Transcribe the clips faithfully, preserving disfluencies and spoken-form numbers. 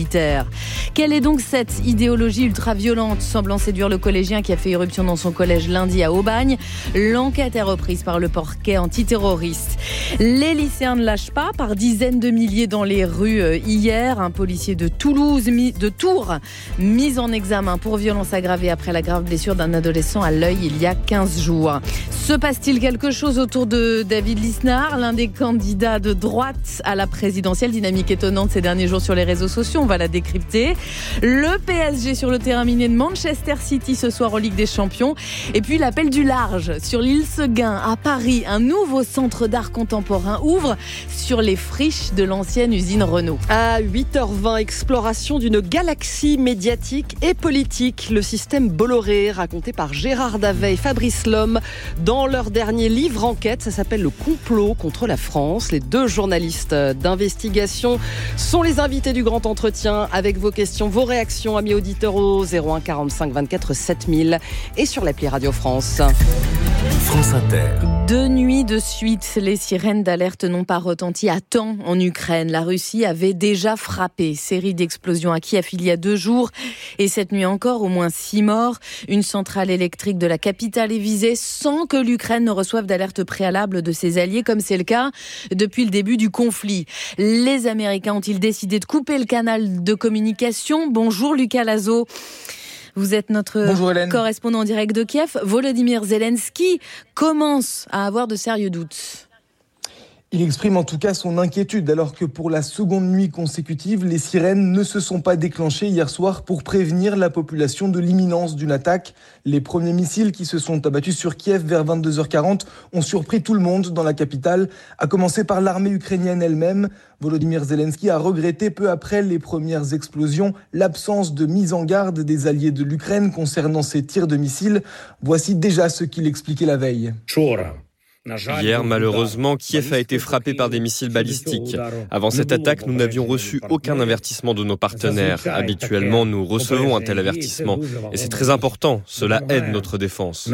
militaire. Quelle est donc cette idéologie ultra-violente semblant séduire le collégien qui a fait éruption dans son collège lundi à Aubagne? L'enquête est reprise par le parquet antiterroriste. Les lycéens ne lâchent pas, par dizaines de milliers dans les rues hier. Un policier de Toulouse, de Tours, mis en examen pour violence aggravée après la grave blessure d'un adolescent à l'œil il y a quinze jours. Se passe-t-il quelque chose autour de David Lisnard, l'un des candidats de droite à la présidentielle? Dynamique étonnante ces derniers jours sur les réseaux sociaux, on va la décrypter. Le P S G sur le terrain miné de Manchester City ce soir en Ligue des Champions. Et puis l'appel du large sur l'île Seguin à Paris. Un nouveau centre d'art contemporain ouvre sur les friches de l'ancienne usine Renault. À huit heures vingt, exploration d'une galaxie médiatique et politique. Le système Bolloré, raconté par Gérard Davet et Fabrice Lhomme dans leur dernier livre enquête. Ça s'appelle Le complot contre la France. Les deux journalistes d'investigation sont les invités du grand entretien avec vos questions, vos réactions, amis auditeurs au zéro un quarante-cinq vingt-quatre sept mille et sur l'appli Radio France. France Inter. Deux nuits de suite, les sirènes d'alerte n'ont pas retenti à temps en Ukraine. La Russie avait déjà frappé. Série d'explosions à Kiev il y a deux jours. Et cette nuit encore, au moins six morts. Une centrale électrique de la capitale est visée sans que l'Ukraine ne reçoive d'alerte préalable de ses alliés, comme c'est le cas depuis le début du conflit. Les Américains ont-ils décidé de couper le canal de communication? Bonjour Lucas Lazo. Vous êtes notre correspondant en direct de Kiev. Volodymyr Zelensky commence à avoir de sérieux doutes. Il exprime en tout cas son inquiétude alors que pour la seconde nuit consécutive, les sirènes ne se sont pas déclenchées hier soir pour prévenir la population de l'imminence d'une attaque. Les premiers missiles qui se sont abattus sur Kiev vers vingt-deux heures quarante ont surpris tout le monde dans la capitale, à commencer par l'armée ukrainienne elle-même. Volodymyr Zelensky a regretté peu après les premières explosions l'absence de mise en garde des alliés de l'Ukraine concernant ces tirs de missiles. Voici déjà ce qu'il expliquait la veille. Hier, malheureusement, Kiev a été frappé par des missiles balistiques. Avant cette attaque, nous n'avions reçu aucun avertissement de nos partenaires. Habituellement, nous recevons un tel avertissement. Et c'est très important, cela aide notre défense.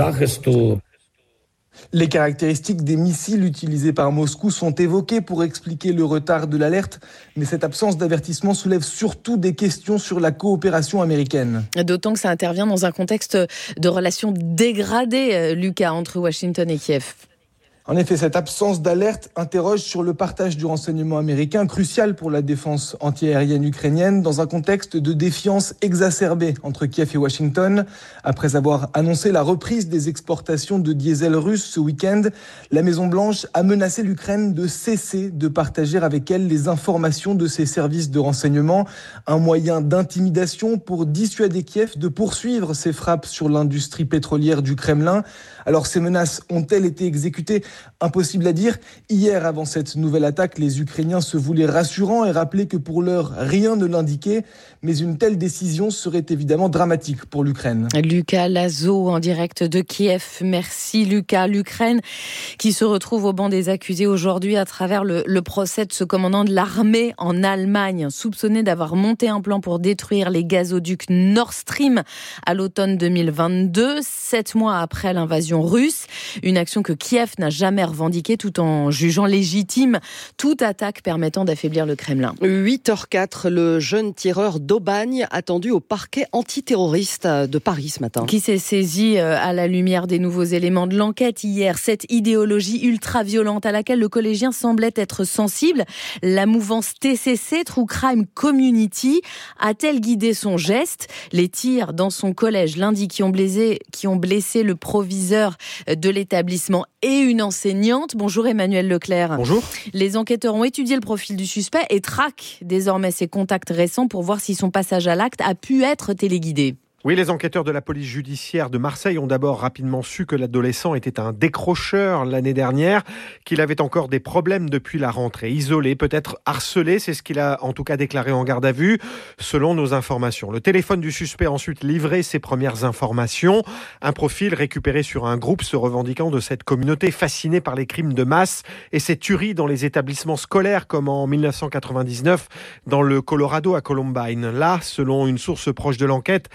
Les caractéristiques des missiles utilisés par Moscou sont évoquées pour expliquer le retard de l'alerte, mais cette absence d'avertissement soulève surtout des questions sur la coopération américaine. D'autant que ça intervient dans un contexte de relations dégradées, Lucas, entre Washington et Kiev. En effet, cette absence d'alerte interroge sur le partage du renseignement américain, crucial pour la défense antiaérienne ukrainienne, dans un contexte de défiance exacerbée entre Kiev et Washington. Après avoir annoncé la reprise des exportations de diesel russe ce week-end, la Maison-Blanche a menacé l'Ukraine de cesser de partager avec elle les informations de ses services de renseignement, un moyen d'intimidation pour dissuader Kiev de poursuivre ses frappes sur l'industrie pétrolière du Kremlin. Alors ces menaces ont-elles été exécutées ? Impossible à dire. Hier, avant cette nouvelle attaque, les Ukrainiens se voulaient rassurants et rappelaient que pour l'heure, rien ne l'indiquait. Mais une telle décision serait évidemment dramatique pour l'Ukraine. Lucas Lazo en direct de Kiev. Merci Lucas. L'Ukraine qui se retrouve au banc des accusés aujourd'hui à travers le, le procès de ce commandant de l'armée en Allemagne, soupçonné d'avoir monté un plan pour détruire les gazoducs Nord Stream à l'automne deux mille vingt-deux, sept mois après l'invasion russe. Une action que Kiev n'a jamais revendiquée tout en jugeant légitime toute attaque permettant d'affaiblir le Kremlin. huit heures quatre, le jeune tireur d'Aubagne attendu au parquet antiterroriste de Paris ce matin. Qui s'est saisi à la lumière des nouveaux éléments de l'enquête hier. Cette idéologie ultra-violente à laquelle le collégien semblait être sensible, la mouvance T C C, True Crime Community, a-t-elle guidé son geste? Les tirs dans son collège lundi qui ont blessé, qui ont blessé le proviseur de l'établissement et une enseignante. Bonjour Emmanuel Leclerc. Bonjour. Les enquêteurs ont étudié le profil du suspect et traquent désormais ses contacts récents pour voir si son passage à l'acte a pu être téléguidé. Oui, les enquêteurs de la police judiciaire de Marseille ont d'abord rapidement su que l'adolescent était un décrocheur l'année dernière, qu'il avait encore des problèmes depuis la rentrée. Isolé, peut-être harcelé, c'est ce qu'il a en tout cas déclaré en garde à vue, selon nos informations. Le téléphone du suspect a ensuite livré ses premières informations. Un profil récupéré sur un groupe se revendiquant de cette communauté fascinée par les crimes de masse et ses tueries dans les établissements scolaires, comme en dix-neuf cent quatre-vingt-dix-neuf dans le Colorado à Columbine. Là, selon une source proche de l'enquête, on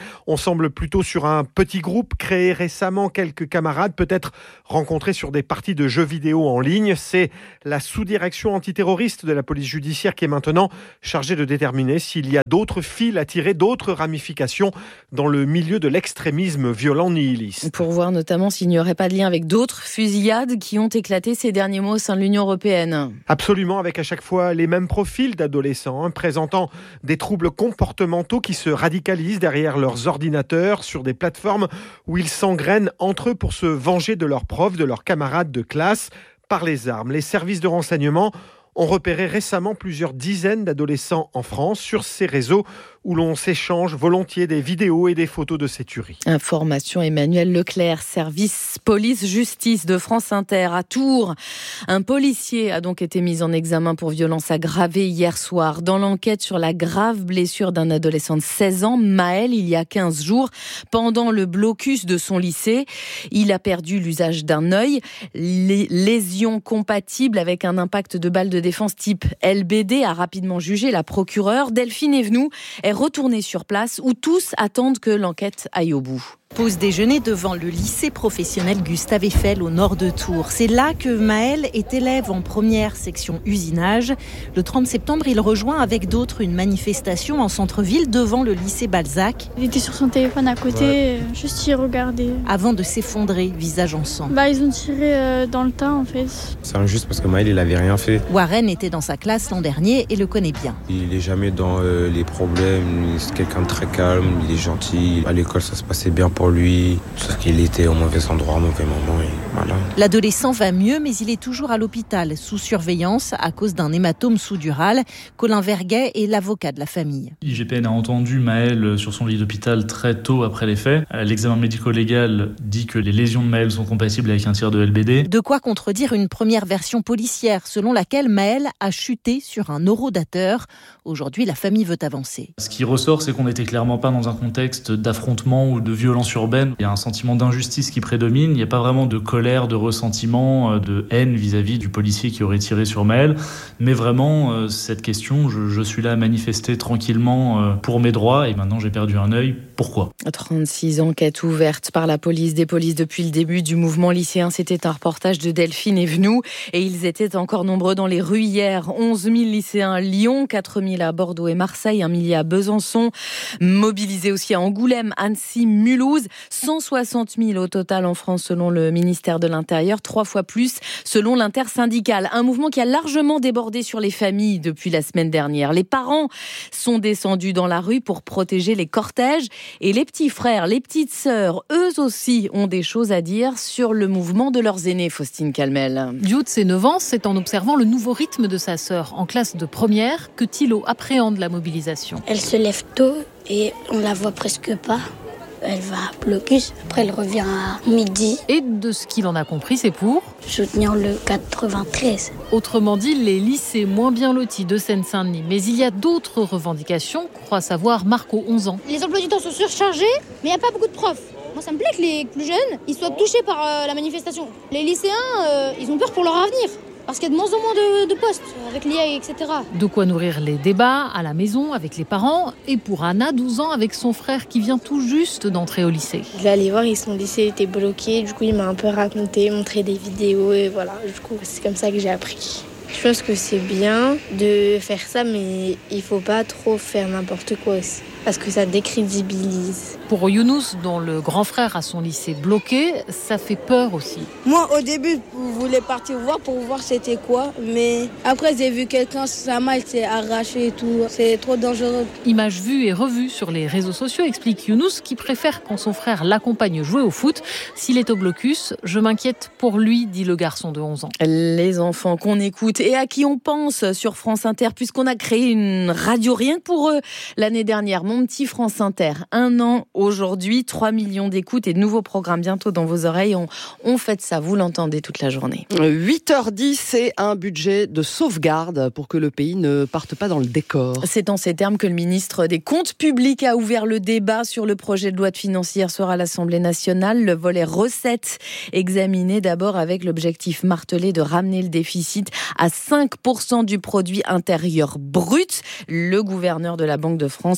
semble plutôt sur un petit groupe créé récemment, quelques camarades peut-être rencontrés sur des parties de jeux vidéo en ligne. C'est la sous-direction antiterroriste de la police judiciaire qui est maintenant chargée de déterminer s'il y a d'autres fils à tirer, d'autres ramifications dans le milieu de l'extrémisme violent nihiliste. Pour voir notamment s'il n'y aurait pas de lien avec d'autres fusillades qui ont éclaté ces derniers mois au sein de l'Union européenne. Absolument, avec à chaque fois les mêmes profils d'adolescents, hein, présentant des troubles comportementaux qui se radicalisent derrière leurs ordinateurs sur des plateformes où ils s'engrainent entre eux pour se venger de leurs profs, de leurs camarades de classe, par les armes. Les services de renseignement ont repéré récemment plusieurs dizaines d'adolescents en France sur ces réseaux où l'on s'échange volontiers des vidéos et des photos de ces tueries. Information Emmanuel Leclerc, service police-justice de France Inter à Tours. Un policier a donc été mis en examen pour violence aggravée hier soir. Dans l'enquête sur la grave blessure d'un adolescent de seize ans, Maël, il y a quinze jours, pendant le blocus de son lycée, il a perdu l'usage d'un œil. Les lésions compatibles avec un impact de balle de défense type L B D a rapidement jugé la procureure. Delphine Evenou est retournée sur place où tous attendent que l'enquête aille au bout. Pause déjeuner devant le lycée professionnel Gustave Eiffel au nord de Tours. C'est là que Maël est élève en première section usinage. Le trente septembre, il rejoint avec d'autres une manifestation en centre-ville devant le lycée Balzac. Il était sur son téléphone à côté, ouais. Juste y regarder. Avant de s'effondrer, visage en sang. Bah, ils ont tiré euh, dans le tas en fait. C'est injuste parce que Maël, il avait rien fait. Warren était dans sa classe l'an dernier et le connaît bien. Il est jamais dans euh, les problèmes, c'est quelqu'un de très calme, il est gentil. À l'école, ça se passait bien pour lui, sauf qu'il était au mauvais endroit, au mauvais moment et voilà. L'adolescent va mieux, mais il est toujours à l'hôpital, sous surveillance à cause d'un hématome sous-dural. Colin Verguet est l'avocat de la famille. I G P N a entendu Maël sur son lit d'hôpital très tôt après les faits. L'examen médico-légal dit que les lésions de Maël sont compatibles avec un tir de L B D. De quoi contredire une première version policière, selon laquelle Maël a chuté sur un orodateur. Aujourd'hui, la famille veut avancer. Ce qui ressort, c'est qu'on n'était clairement pas dans un contexte d'affrontement ou de violence urbaine. Il y a un sentiment d'injustice qui prédomine. Il n'y a pas vraiment de colère, de ressentiment, de haine vis-à-vis du policier qui aurait tiré sur Maël. Mais vraiment, cette question, je, je suis là à manifester tranquillement pour mes droits et maintenant j'ai perdu un œil. Pourquoi ? trente-six enquêtes ouvertes par la police des polices depuis le début du mouvement lycéen. C'était un reportage de Delphine Evenou. Et ils étaient encore nombreux dans les rues hier. onze mille lycéens à Lyon, quatre mille à Bordeaux et Marseille, un millier à Besançon. Mobilisés aussi à Angoulême, Annecy, Mulhouse. cent soixante mille au total en France selon le ministère de l'Intérieur. Trois fois plus selon l'intersyndicale. Un mouvement qui a largement débordé sur les familles depuis la semaine dernière. Les parents sont descendus dans la rue pour protéger les cortèges. Et les petits frères, les petites sœurs, eux aussi ont des choses à dire sur le mouvement de leurs aînés, Faustine Calmel. Du haut de ses neuf ans, c'est en observant le nouveau rythme de sa sœur en classe de première que Thilo appréhende la mobilisation. Elle se lève tôt et on la voit presque pas. Elle va à blocus, après elle revient à midi. Et de ce qu'il en a compris, c'est pour soutenir le quatre-vingt-treize. Autrement dit, les lycées moins bien lotis de Seine-Saint-Denis. Mais il y a d'autres revendications, croit savoir Marco, onze ans. Les emplois du temps sont surchargés, mais il n'y a pas beaucoup de profs. Moi, ça me plaît que les plus jeunes ils soient touchés par euh, la manifestation. Les lycéens, euh, ils ont peur pour leur avenir. Parce qu'il y a de moins en moins de, de postes avec l'I A, et cetera. De quoi nourrir les débats à la maison avec les parents. Et pour Anna, douze ans, avec son frère qui vient tout juste d'entrer au lycée. Je vais aller voir et son lycée était bloqué. Du coup, il m'a un peu raconté, montré des vidéos. Et voilà, du coup, c'est comme ça que j'ai appris. Je pense que c'est bien de faire ça, mais il faut pas trop faire n'importe quoi aussi. Parce que ça décrédibilise. Pour Younous, dont le grand frère a son lycée bloqué, ça fait peur aussi. Moi, au début, je voulais partir voir pour voir c'était quoi. Mais après, j'ai vu quelqu'un, sa malle s'est arrachée et tout. C'est trop dangereux. Images vues et revues sur les réseaux sociaux, explique Younous, qui préfère quand son frère l'accompagne jouer au foot. S'il est au blocus, je m'inquiète pour lui, dit le garçon de onze ans. Les enfants qu'on écoute et à qui on pense sur France Inter, puisqu'on a créé une radio rien que pour eux l'année dernière. Mon petit France Inter, un an aujourd'hui, trois millions d'écoutes et de nouveaux programmes bientôt dans vos oreilles. On, on fête ça, vous l'entendez toute la journée. huit heures dix, c'est un budget de sauvegarde pour que le pays ne parte pas dans le décor. C'est en ces termes que le ministre des Comptes publics a ouvert le débat sur le projet de loi de finances hier soir à l'Assemblée nationale. Le volet recettes examiné d'abord avec l'objectif martelé de ramener le déficit à cinq pour cent du produit intérieur brut. Le gouverneur de la Banque de France rappelle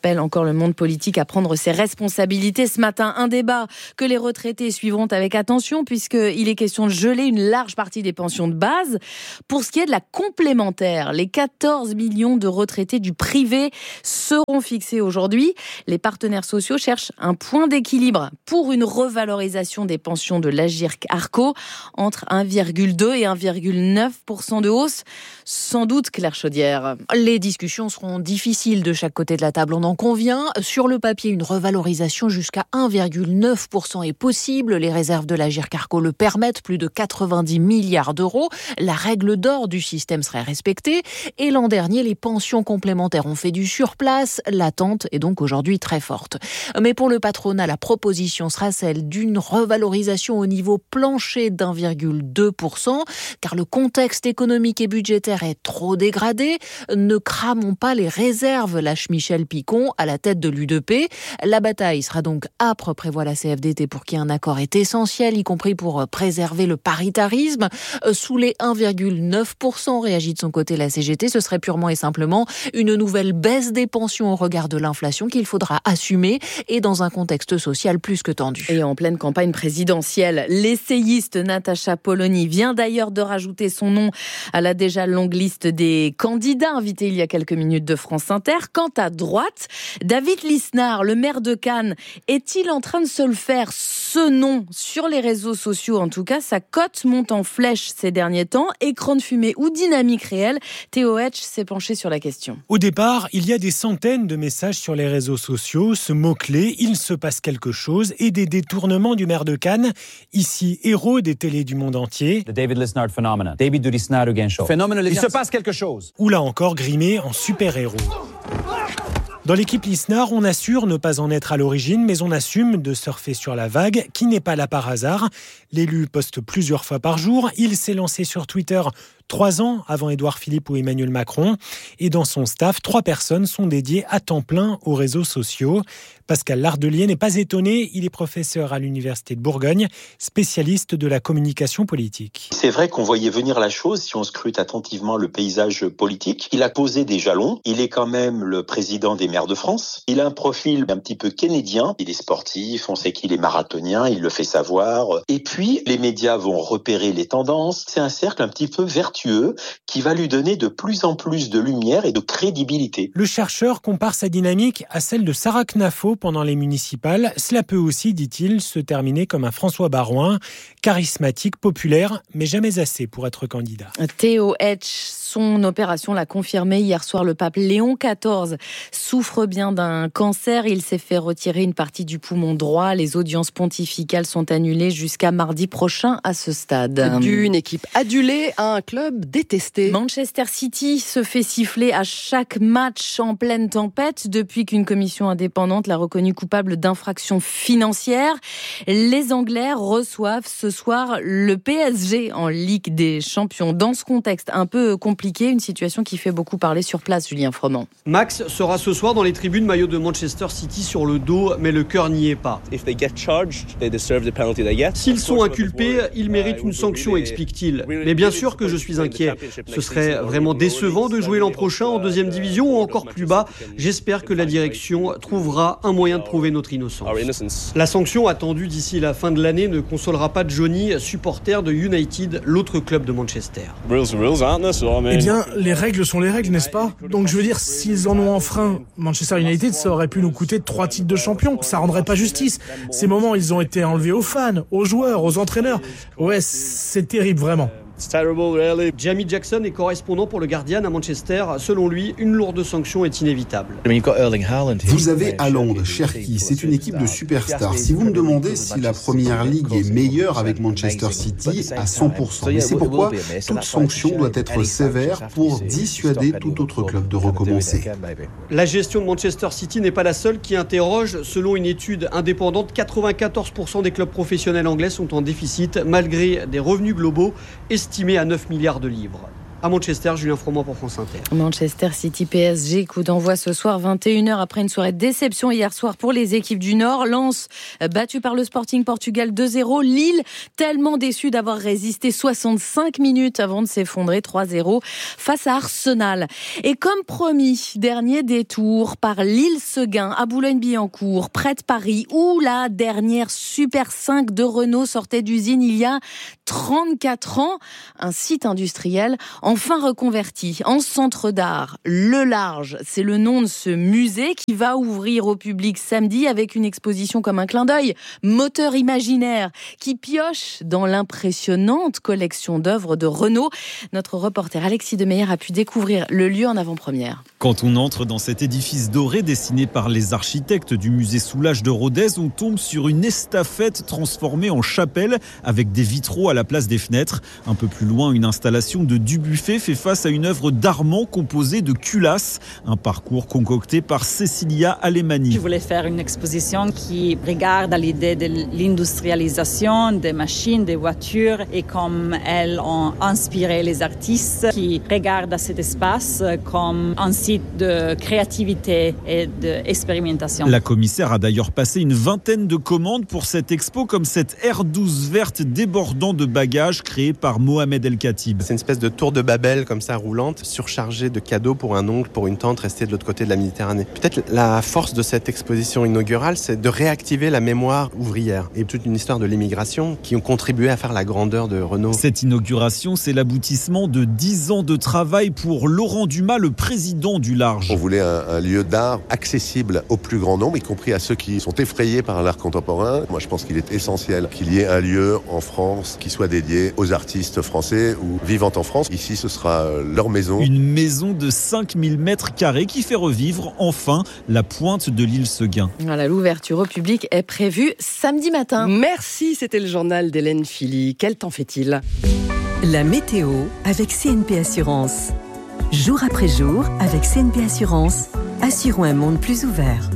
appelle encore le monde politique à prendre ses responsabilités. Ce matin, un débat que les retraités suivront avec attention puisqu'il est question de geler une large partie des pensions de base. Pour ce qui est de la complémentaire, les quatorze millions de retraités du privé seront fixés aujourd'hui. Les partenaires sociaux cherchent un point d'équilibre pour une revalorisation des pensions de l'Agirc-Arrco entre un virgule deux et un virgule neuf pour cent de hausse. Sans doute, Claire Chaudière. Les discussions seront difficiles de chaque côté de la table, on en convient. Sur le papier, une revalorisation jusqu'à un virgule neuf pour cent est possible. Les réserves de l'Agirc-Arrco le permettent, plus de quatre-vingt-dix milliards d'euros. La règle d'or du système serait respectée. Et l'an dernier, les pensions complémentaires ont fait du surplace. L'attente est donc aujourd'hui très forte. Mais pour le patronat, la proposition sera celle d'une revalorisation au niveau plancher d'un virgule deux pour cent, car le contexte économique et budgétaire est trop dégradé. Ne cramons pas les réserves, lâche Michel Picon à la tête de l'U D P. La bataille sera donc âpre, prévoit la C F D T, pour qu'il y ait un accord est essentiel, y compris pour préserver le paritarisme. Sous les un virgule neuf pour cent, réagit de son côté la C G T, ce serait purement et simplement une nouvelle baisse des pensions au regard de l'inflation qu'il faudra assumer et dans un contexte social plus que tendu. Et en pleine campagne présidentielle, l'essayiste Natacha Polony vient d'ailleurs de rajouter son nom à la déjà longue liste des candidats invités il y a quelques minutes de France Inter. Quant à droite, David Lisnard, le maire de Cannes, est-il en train de se le faire? Ce nom sur les réseaux sociaux, en tout cas, sa cote monte en flèche ces derniers temps. Écran de fumée ou dynamique réelle, Théo Hetch s'est penché sur la question. Au départ, il y a des centaines de messages sur les réseaux sociaux. Ce mot-clé, il se passe quelque chose, et des détournements du maire de Cannes, ici héros des télés du monde entier. The David Lisnard phenomenon. David du Lisnard again show. Phénomène, il se passe quelque chose. Ou là encore grimé en super-héros. Dans l'équipe Lisnard, on assure ne pas en être à l'origine, mais on assume de surfer sur la vague, qui n'est pas là par hasard. L'élu poste plusieurs fois par jour. Il s'est lancé sur Twitter trois ans avant Édouard Philippe ou Emmanuel Macron. Et dans son staff, trois personnes sont dédiées à temps plein aux réseaux sociaux. Pascal Lardelier n'est pas étonné. Il est professeur à l'Université de Bourgogne, spécialiste de la communication politique. C'est vrai qu'on voyait venir la chose si on scrute attentivement le paysage politique. Il a posé des jalons. Il est quand même le président des maires de France. Il a un profil un petit peu keynésien. Il est sportif, on sait qu'il est marathonien, il le fait savoir. Et puis, les médias vont repérer les tendances. C'est un cercle un petit peu vertueux qui va lui donner de plus en plus de lumière et de crédibilité. Le chercheur compare sa dynamique à celle de Sarah Knafo pendant les municipales. Cela peut aussi, dit-il, se terminer comme un François Baroin, charismatique, populaire, mais jamais assez pour être candidat. Théo Hetch, son opération l'a confirmé hier soir. Le pape Léon quatorze souffre bien d'un cancer. Il s'est fait retirer une partie du poumon droit. Les audiences pontificales sont annulées jusqu'à mardi prochain à ce stade. D'une équipe adulée à un club détesté. Manchester City se fait siffler à chaque match en pleine tempête depuis qu'une commission indépendante l'a reconnu coupable d'infractions financières. Les Anglais reçoivent ce soir le P S G en Ligue des Champions. Dans ce contexte un peu compliqué, une situation qui fait beaucoup parler sur place, Julien Froment. Max sera ce soir dans les tribunes, maillot de Manchester City sur le dos, mais le cœur n'y est pas. S'ils sont inculpés, ils méritent une sanction, explique-t-il. Mais bien sûr que je suis inquiet. Ce serait vraiment décevant de jouer l'an prochain en deuxième division ou encore plus bas. J'espère que la direction trouvera un moyen de prouver notre innocence. La sanction attendue d'ici la fin de l'année ne consolera pas Johnny, supporter de United, l'autre club de Manchester. Eh bien, les règles sont les règles, n'est-ce pas? Donc je veux dire, s'ils en ont enfreint Manchester United, ça aurait pu nous coûter trois titres de champion. Ça rendrait pas justice. Ces moments, ils ont été enlevés aux fans, aux joueurs, aux entraîneurs. Ouais, c'est terrible, vraiment. Jamie Jackson est correspondant pour le Guardian à Manchester. Selon lui, une lourde sanction est inévitable. Vous avez Haaland, Cherki, c'est une équipe de superstars. Si vous me demandez si la Première Ligue est meilleure avec Manchester City, à cent pour cent. Mais c'est pourquoi toute sanction doit être sévère pour dissuader tout autre club de recommencer. La gestion de Manchester City n'est pas la seule qui interroge. Selon une étude indépendante, quatre-vingt-quatorze pour cent des clubs professionnels anglais sont en déficit malgré des revenus globaux estimé à neuf milliards de livres. à Manchester. Julien Froment pour France Inter. Manchester City P S G, coup d'envoi ce soir vingt et une heures après une soirée de déception hier soir pour les équipes du Nord. Lens battu par le Sporting Portugal deux zéro. Lille tellement déçu d'avoir résisté soixante-cinq minutes avant de s'effondrer trois zéro face à Arsenal. Et comme promis, dernier détour par l'Île-Seguin à Boulogne-Billancourt, près de Paris, où la dernière Super cinq de Renault sortait d'usine il y a trente-quatre ans. Un site industriel enfin reconverti en centre d'art. Le Large, c'est le nom de ce musée qui va ouvrir au public samedi avec une exposition comme un clin d'œil, moteur imaginaire, qui pioche dans l'impressionnante collection d'œuvres de Renault. Notre reporter Alexis Demeyer a pu découvrir le lieu en avant-première. Quand on entre dans cet édifice doré dessiné par les architectes du musée Soulages de Rodez, on tombe sur une estafette transformée en chapelle avec des vitraux à la place des fenêtres. Un peu plus loin, une installation de Dubuffet fait face à une œuvre d'Armand composée de culasses. Un parcours concocté par Cécilia Alemani. Je voulais faire une exposition qui regarde à l'idée de l'industrialisation des machines, des voitures et comme elles ont inspiré les artistes qui regardent à cet espace comme un site de créativité et d'expérimentation. La commissaire a d'ailleurs passé une vingtaine de commandes pour cette expo, comme cette R douze verte débordant de bagages créée par Mohamed El Khatib. C'est une espèce de tour de Babel comme ça roulante, surchargée de cadeaux pour un oncle, pour une tante restée de l'autre côté de la Méditerranée. Peut-être la force de cette exposition inaugurale, c'est de réactiver la mémoire ouvrière et toute une histoire de l'immigration qui ont contribué à faire la grandeur de Renault. Cette inauguration, c'est l'aboutissement de dix ans de travail pour Laurent Dumas, le président du Large. On voulait un, un lieu d'art accessible au plus grand nombre, y compris à ceux qui sont effrayés par l'art contemporain. Moi, je pense qu'il est essentiel qu'il y ait un lieu en France qui soit dédié aux artistes français ou vivant en France. Ici, ce sera leur maison. Une maison de cinq mille mètres carrés qui fait revivre enfin la pointe de l'île Seguin. Voilà, l'ouverture au public est prévue samedi matin. Merci, c'était le journal d'Hélène Philly. Quel temps fait-il ? La météo avec C N P Assurance. Jour après jour, avec C N P Assurance, assurons un monde plus ouvert.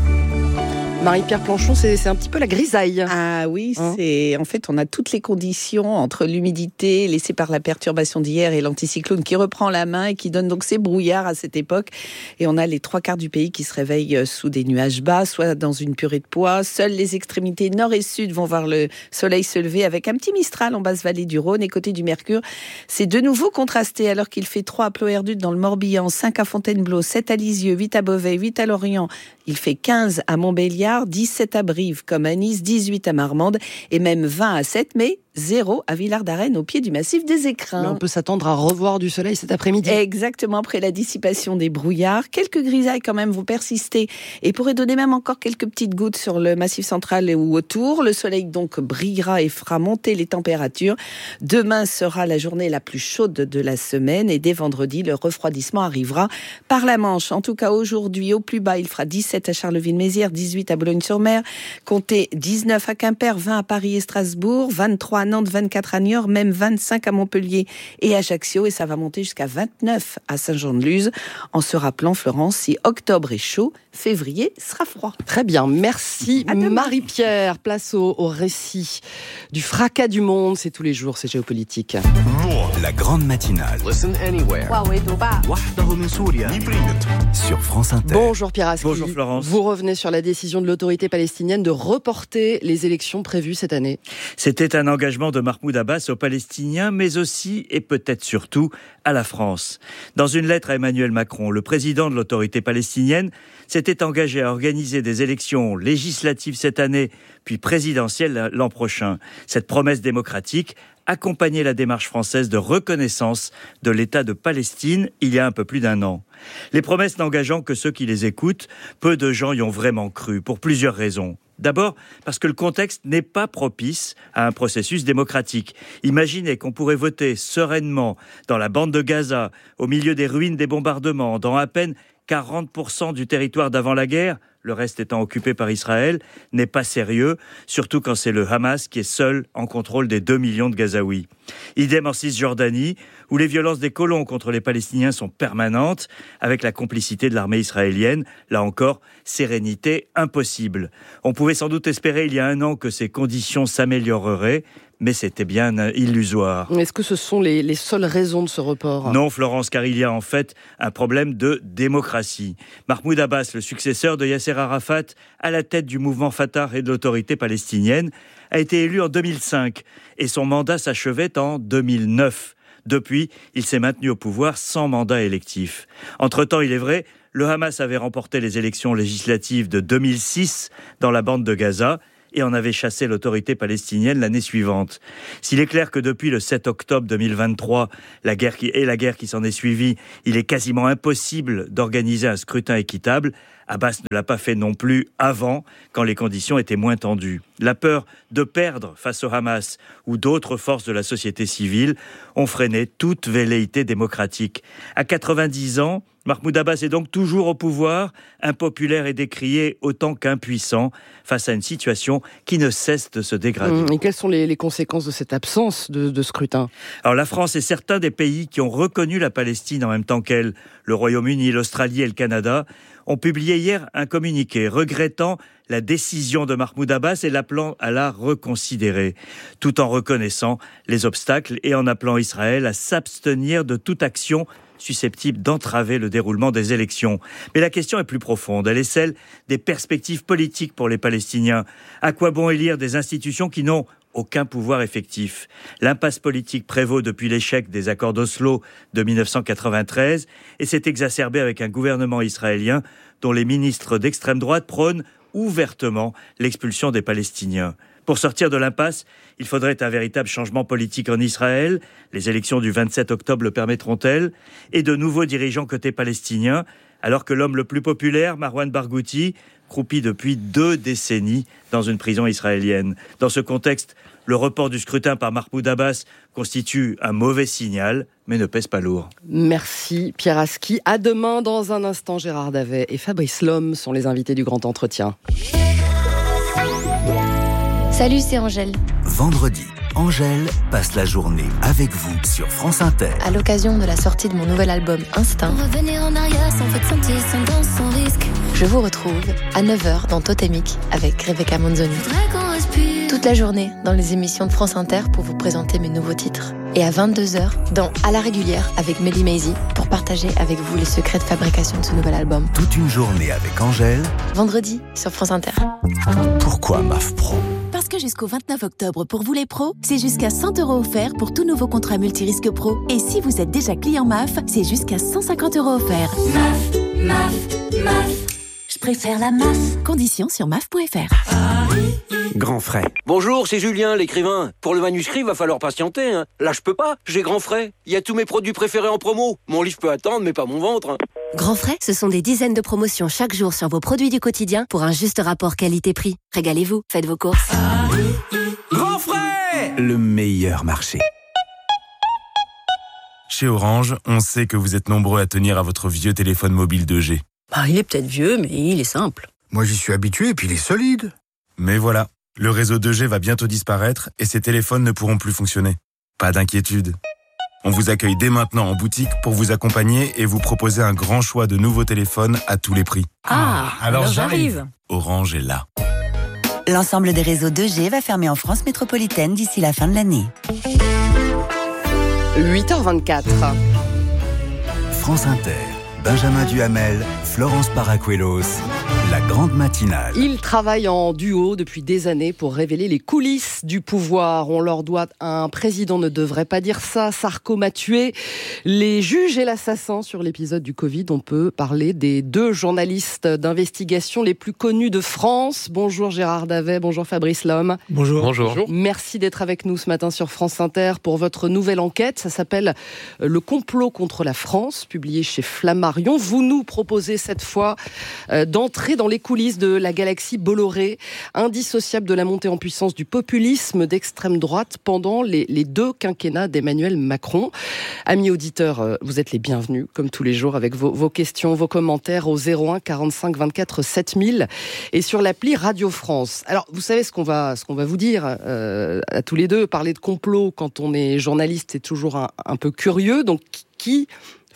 Marie-Pierre Planchon, c'est, c'est un petit peu la grisaille. Ah oui, hein c'est en fait, on a toutes les conditions entre l'humidité laissée par la perturbation d'hier et l'anticyclone qui reprend la main et qui donne donc ces brouillards à cette époque. Et on a les trois quarts du pays qui se réveillent sous des nuages bas, soit dans une purée de pois. Seules les extrémités nord et sud vont voir le soleil se lever avec un petit Mistral en basse vallée du Rhône et côté du Mercure. C'est de nouveau contrasté alors qu'il fait trois à Ploerdut dans le Morbihan, cinq à Fontainebleau, sept à Lisieux, huit à Beauvais, huit à Lorient. Il fait quinze à Montbéliard, dix-sept à Brive comme à Nice, dix-huit à Marmande et même vingt à Sète, mais zéro à Villard-d'Arène au pied du massif des Écrins. Mais on peut s'attendre à revoir du soleil cet après-midi. Exactement, après la dissipation des brouillards. Quelques grisailles quand même vont persister et pourraient donner même encore quelques petites gouttes sur le massif central ou autour. Le soleil donc brillera et fera monter les températures. Demain sera la journée la plus chaude de la semaine et dès vendredi, le refroidissement arrivera par la Manche. En tout cas, aujourd'hui, au plus bas, il fera dix-sept à Charleville-Mézières, dix-huit à Boulogne-sur-Mer, comptez dix-neuf à Quimper, vingt à Paris et Strasbourg, vingt-trois à Nantes, vingt-quatre à Niort, même vingt-cinq à Montpellier et Ajaccio, et ça va monter jusqu'à vingt-neuf à Saint-Jean-de-Luz, en se rappelant, Florence, si octobre est chaud, février sera froid. Très bien, merci Marie-Pierre. Place au, au récit du fracas du monde, c'est tous les jours, c'est géopolitique. La grande matinale. Listen anywhere. Sur France Inter. Bonjour Pierre Aski. Bonjour Florence. Vous revenez sur la décision de l'autorité palestinienne de reporter les élections prévues cette année. C'était un engagement de Mahmoud Abbas aux Palestiniens, mais aussi et peut-être surtout à la France. Dans une lettre à Emmanuel Macron, le président de l'autorité palestinienne s'était engagé à organiser des élections législatives cette année, puis présidentielles l'an prochain. Cette promesse démocratique accompagnait la démarche française de reconnaissance de l'État de Palestine il y a un peu plus d'un an. Les promesses n'engageant que ceux qui les écoutent, peu de gens y ont vraiment cru, pour plusieurs raisons. D'abord, parce que le contexte n'est pas propice à un processus démocratique. Imaginez qu'on pourrait voter sereinement dans la bande de Gaza, au milieu des ruines des bombardements, dans à peine quarante pour cent du territoire d'avant la guerre, le reste étant occupé par Israël, n'est pas sérieux, surtout quand c'est le Hamas qui est seul en contrôle des deux millions de Gazaouis. Idem en Cisjordanie, où les violences des colons contre les Palestiniens sont permanentes, avec la complicité de l'armée israélienne. Là encore, sérénité impossible. On pouvait sans doute espérer il y a un an que ces conditions s'amélioreraient. mais c'était bien illusoire. Est-ce que ce sont les, les seules raisons de ce report ? Non, Florence, car il y a en fait un problème de démocratie. Mahmoud Abbas, le successeur de Yasser Arafat, à la tête du mouvement Fatah et de l'autorité palestinienne, a été élu en deux mille cinq et son mandat s'achevait en deux mille neuf. Depuis, il s'est maintenu au pouvoir sans mandat électif. Entre-temps, il est vrai, le Hamas avait remporté les élections législatives de deux mille six dans la bande de Gaza et en avait chassé l'autorité palestinienne l'année suivante. S'il est clair que depuis le sept octobre deux mille vingt-trois, la guerre qui, et la guerre qui s'en est suivie, il est quasiment impossible d'organiser un scrutin équitable, Abbas ne l'a pas fait non plus avant, quand les conditions étaient moins tendues. La peur de perdre face au Hamas ou d'autres forces de la société civile ont freiné toute velléité démocratique. À quatre-vingt-dix ans, Mahmoud Abbas est donc toujours au pouvoir, impopulaire et décrié autant qu'impuissant, face à une situation qui ne cesse de se dégrader. Et quelles sont les, les conséquences de cette absence de, de scrutin ? Alors la France et certains des pays qui ont reconnu la Palestine en même temps qu'elle, le Royaume-Uni, l'Australie et le Canada, ont publié hier un communiqué regrettant la décision de Mahmoud Abbas et l'appelant à la reconsidérer, tout en reconnaissant les obstacles et en appelant Israël à s'abstenir de toute action susceptible d'entraver le déroulement des élections. Mais la question est plus profonde. Elle est celle des perspectives politiques pour les Palestiniens. À quoi bon élire des institutions qui n'ont aucun pouvoir effectif ? L'impasse politique prévaut depuis l'échec des accords d'Oslo de dix-neuf cent quatre-vingt-treize et s'est exacerbée avec un gouvernement israélien dont les ministres d'extrême droite prônent ouvertement l'expulsion des Palestiniens. Pour sortir de l'impasse, il faudrait un véritable changement politique en Israël. Les élections du vingt-sept octobre le permettront-elles ? Et de nouveaux dirigeants côté palestinien, alors que l'homme le plus populaire, Marwan Barghouti, croupit depuis deux décennies dans une prison israélienne. Dans ce contexte, le report du scrutin par Mahmoud Abbas constitue un mauvais signal, mais ne pèse pas lourd. Merci Pierre Aski. À demain, dans un instant, Gérard Davet et Fabrice Lhomme sont les invités du Grand Entretien. Salut, c'est Angèle. Vendredi, Angèle passe la journée avec vous sur France Inter. À l'occasion de la sortie de mon nouvel album Instinct, revenir en arrière sans fait sentir, sans danse, sans risque. Je vous retrouve à neuf heures dans Totémique avec Rebecca Manzoni. Toute la journée dans les émissions de France Inter pour vous présenter mes nouveaux titres. Et à vingt-deux heures dans À la régulière avec Melly Maisy pour partager avec vous les secrets de fabrication de ce nouvel album. Toute une journée avec Angèle. Vendredi sur France Inter. Pourquoi M A F Pro ? Parce que jusqu'au vingt-neuf octobre, pour vous les pros, c'est jusqu'à cent euros offerts pour tout nouveau contrat multirisque pro. Et si vous êtes déjà client M A F, c'est jusqu'à cent cinquante euros offerts. M A F, M A F, M A F. Je préfère la M A F. Conditions sur M A F point F R. Grand frais. Bonjour, c'est Julien, l'écrivain. Pour le manuscrit, va falloir patienter. Hein. Là, je peux pas. J'ai Grand frais. Il y a tous mes produits préférés en promo. Mon livre peut attendre, mais pas mon ventre. Hein. Grand frais, ce sont des dizaines de promotions chaque jour sur vos produits du quotidien pour un juste rapport qualité-prix. Régalez-vous, faites vos courses. Grand frais, le meilleur marché. Chez Orange, on sait que vous êtes nombreux à tenir à votre vieux téléphone mobile deux G. Bah, il est peut-être vieux, mais il est simple. Moi, j'y suis habitué, et puis il est solide. Mais voilà, le réseau deux G va bientôt disparaître et ces téléphones ne pourront plus fonctionner. Pas d'inquiétude. On vous accueille dès maintenant en boutique pour vous accompagner et vous proposer un grand choix de nouveaux téléphones à tous les prix. Ah, alors, alors j'arrive. Orange est là. L'ensemble des réseaux deux G va fermer en France métropolitaine d'ici la fin de l'année. huit heures vingt-quatre. France Inter. Benjamin Duhamel, Florence Paracuelos, la grande matinale. Ils travaillent en duo depuis des années pour révéler les coulisses du pouvoir. On leur doit un président ne devrait pas dire ça. Sarko m'a tué. Les juges et l'assassin sur l'épisode du Covid. On peut parler des deux journalistes d'investigation les plus connus de France. Bonjour Gérard Davet, bonjour Fabrice Lhomme. Bonjour. Bonjour. Merci d'être avec nous ce matin sur France Inter pour votre nouvelle enquête. Ça s'appelle Le complot contre la France, publié chez Flammarion. Vous nous proposez cette fois euh, d'entrer dans les coulisses de la galaxie Bolloré, indissociable de la montée en puissance du populisme d'extrême droite pendant les, les deux quinquennats d'Emmanuel Macron. Amis auditeurs, euh, vous êtes les bienvenus, comme tous les jours, avec vos, vos questions, vos commentaires au zéro un quarante-cinq vingt-quatre sept mille et sur l'appli Radio France. Alors, vous savez ce qu'on va, ce qu'on va vous dire euh, à tous les deux. Parler de complot quand on est journaliste, c'est toujours un, un peu curieux. Donc, qui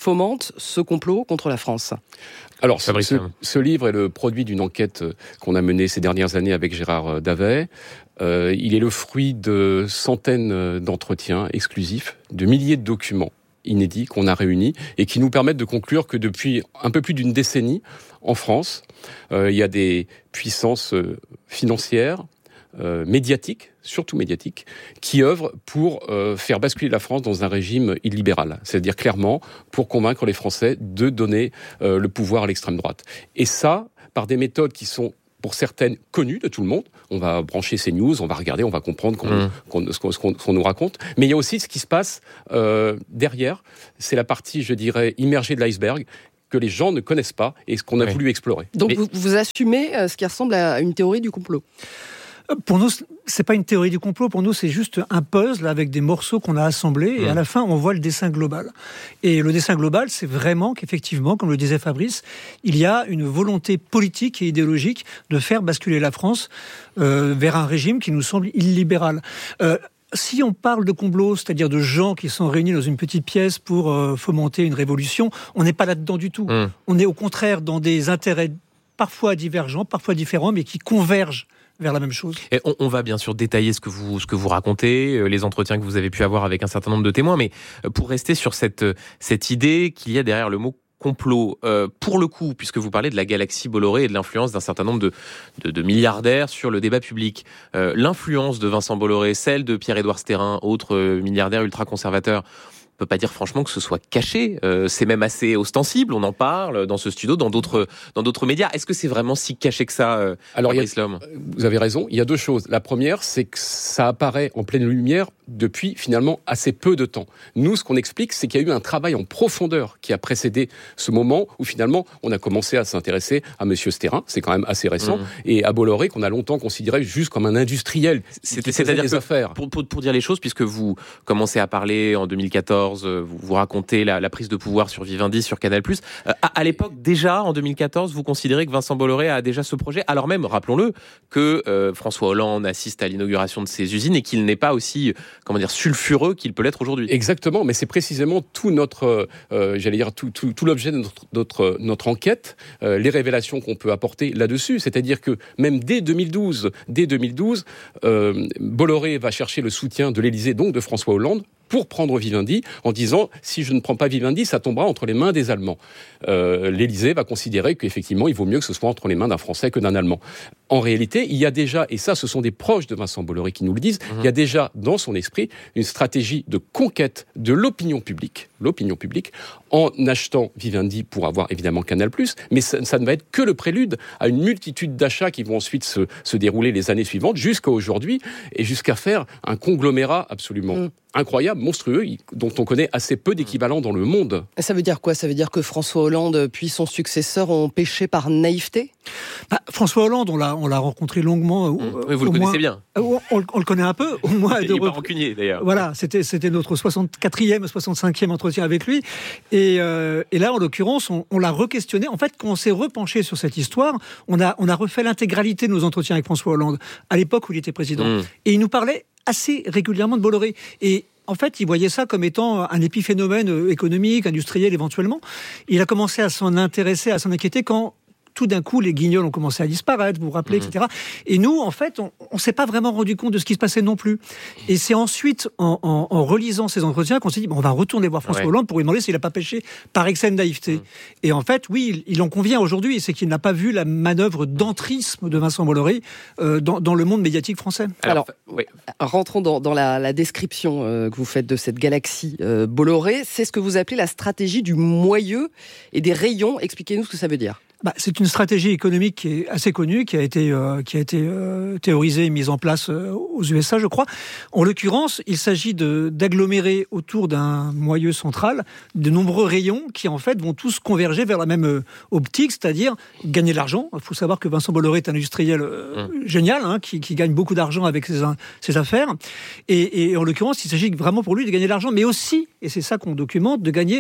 fomente ce complot contre la France. Alors, ce, ce, ce livre est le produit d'une enquête qu'on a menée ces dernières années avec Gérard Davet. Euh, il est le fruit de centaines d'entretiens exclusifs, de milliers de documents inédits qu'on a réunis et qui nous permettent de conclure que depuis un peu plus d'une décennie, en France, euh, il y a des puissances financières, euh, médiatiques, surtout médiatiques, qui œuvrent pour euh, faire basculer la France dans un régime illibéral. C'est-à-dire clairement pour convaincre les Français de donner euh, le pouvoir à l'extrême droite. Et ça, par des méthodes qui sont pour certaines connues de tout le monde. On va brancher ces news, on va regarder, on va comprendre qu'on, mmh. qu'on, ce, qu'on, ce qu'on nous raconte. Mais il y a aussi ce qui se passe euh, derrière. C'est la partie, je dirais, immergée de l'iceberg que les gens ne connaissent pas et ce qu'on a oui. voulu explorer. Donc Mais... vous, vous assumez euh, ce qui ressemble à une théorie du complot ? Pour nous, c'est pas une théorie du complot. Pour nous, c'est juste un puzzle avec des morceaux qu'on a assemblés. Et mmh. à la fin, on voit le dessin global. Et le dessin global, c'est vraiment qu'effectivement, comme le disait Fabrice, il y a une volonté politique et idéologique de faire basculer la France euh, vers un régime qui nous semble illibéral. Euh, Si on parle de complot, c'est-à-dire de gens qui sont réunis dans une petite pièce pour euh, fomenter une révolution, on n'est pas là-dedans du tout. Mmh. On est au contraire dans des intérêts parfois divergents, parfois différents, mais qui convergent vers la même chose. Et on, on va bien sûr détailler ce que vous ce que vous racontez, euh, les entretiens que vous avez pu avoir avec un certain nombre de témoins, mais euh, pour rester sur cette cette idée qu'il y a derrière le mot complot, euh, pour le coup, puisque vous parlez de la galaxie Bolloré et de l'influence d'un certain nombre de, de, de milliardaires sur le débat public, euh, l'influence de Vincent Bolloré, celle de Pierre-Édouard Stérin, autre euh, milliardaire ultra-conservateur, on peut pas dire franchement que ce soit caché. Euh, c'est même assez ostensible. On en parle dans ce studio, dans d'autres, dans d'autres médias. Est-ce que c'est vraiment si caché que ça, euh, Alors, Fabrice Lhomme ? Vous avez raison. Il y a deux choses. La première, c'est que ça apparaît en pleine lumière depuis finalement assez peu de temps. Nous, ce qu'on explique, c'est qu'il y a eu un travail en profondeur qui a précédé ce moment où finalement on a commencé à s'intéresser à Monsieur Stérin. C'est quand même assez récent. Mmh. Et à Bolloré, qu'on a longtemps considéré juste comme un industriel. C'était, c'est-à-dire des affaires. Pour, pour, pour dire les choses, puisque vous commencez à parler en deux mille quatorze, vous, vous racontez la, la prise de pouvoir sur Vivendi, sur Canal+. Euh, à, à l'époque, déjà, en deux mille quatorze, vous considérez que Vincent Bolloré a déjà ce projet, alors même, rappelons-le, que euh, François Hollande assiste à l'inauguration de ces usines et qu'il n'est pas aussi, comment dire, sulfureux qu'il peut l'être aujourd'hui. Exactement, mais c'est précisément tout notre, euh, j'allais dire, tout, tout, tout l'objet de notre, notre, notre enquête, euh, les révélations qu'on peut apporter là-dessus. C'est-à-dire que même dès deux mille douze, dès deux mille douze, euh, Bolloré va chercher le soutien de l'Élysée, donc de François Hollande, pour prendre Vivendi, en disant « si je ne prends pas Vivendi, ça tombera entre les mains des Allemands euh, ». L'Élysée va considérer qu'effectivement, il vaut mieux que ce soit entre les mains d'un Français que d'un Allemand. En réalité, il y a déjà, et ça, ce sont des proches de Vincent Bolloré qui nous le disent, mmh. il y a déjà dans son esprit une stratégie de conquête de l'opinion publique, l'opinion publique, en achetant Vivendi pour avoir évidemment Canal+, mais ça, ça ne va être que le prélude à une multitude d'achats qui vont ensuite se, se dérouler les années suivantes, jusqu'à aujourd'hui, et jusqu'à faire un conglomérat absolument mmh. incroyable, monstrueux, dont on connaît assez peu d'équivalents dans le monde. Ça veut dire quoi ? Ça veut dire que François Hollande puis son successeur ont péché par naïveté ? bah, François Hollande, on l'a, on l'a rencontré longuement. Mmh. Oui, vous le connaissez bien. On, on, on le connaît un peu. Au moins il n'est pas rancunier, d'ailleurs. Voilà, c'était, c'était notre soixante-quatrième, soixante-cinquième entretien avec lui. Et, euh, et là, en l'occurrence, on, on l'a re-questionné. En fait, quand on s'est repenché sur cette histoire, on a, on a refait l'intégralité de nos entretiens avec François Hollande, à l'époque où il était président. Mmh. Et il nous parlait assez régulièrement de Bolloré. Et en fait, il voyait ça comme étant un épiphénomène économique, industriel éventuellement. Il a commencé à s'en intéresser, à s'en inquiéter quand tout d'un coup, les guignols ont commencé à disparaître, vous vous rappelez, mmh. et cetera. Et nous, en fait, on ne s'est pas vraiment rendu compte de ce qui se passait non plus. Et c'est ensuite, en, en, en relisant ces entretiens, qu'on s'est dit, bon, on va retourner voir François ouais. Hollande pour lui demander s'il n'a pas péché par excès de naïveté. Mmh. Et en fait, oui, il, il en convient aujourd'hui, c'est qu'il n'a pas vu la manœuvre d'entrisme de Vincent Bolloré euh, dans, dans le monde médiatique français. Alors, Alors oui. rentrons dans, dans la, la description euh, que vous faites de cette galaxie euh, Bolloré. C'est ce que vous appelez la stratégie du moyeu et des rayons. Expliquez-nous ce que ça veut dire. Bah, c'est une stratégie économique qui est assez connue, qui a été, euh, qui a été euh, théorisée et mise en place euh, aux U S A, je crois. En l'occurrence, il s'agit de, d'agglomérer autour d'un moyeu central de nombreux rayons qui, en fait, vont tous converger vers la même euh, optique, c'est-à-dire gagner de l'argent. Il faut savoir que Vincent Bolloré est un industriel euh, mmh. génial, hein, qui, qui gagne beaucoup d'argent avec ses, ses affaires. Et, et en l'occurrence, il s'agit vraiment pour lui de gagner de l'argent, mais aussi, et c'est ça qu'on documente, de gagner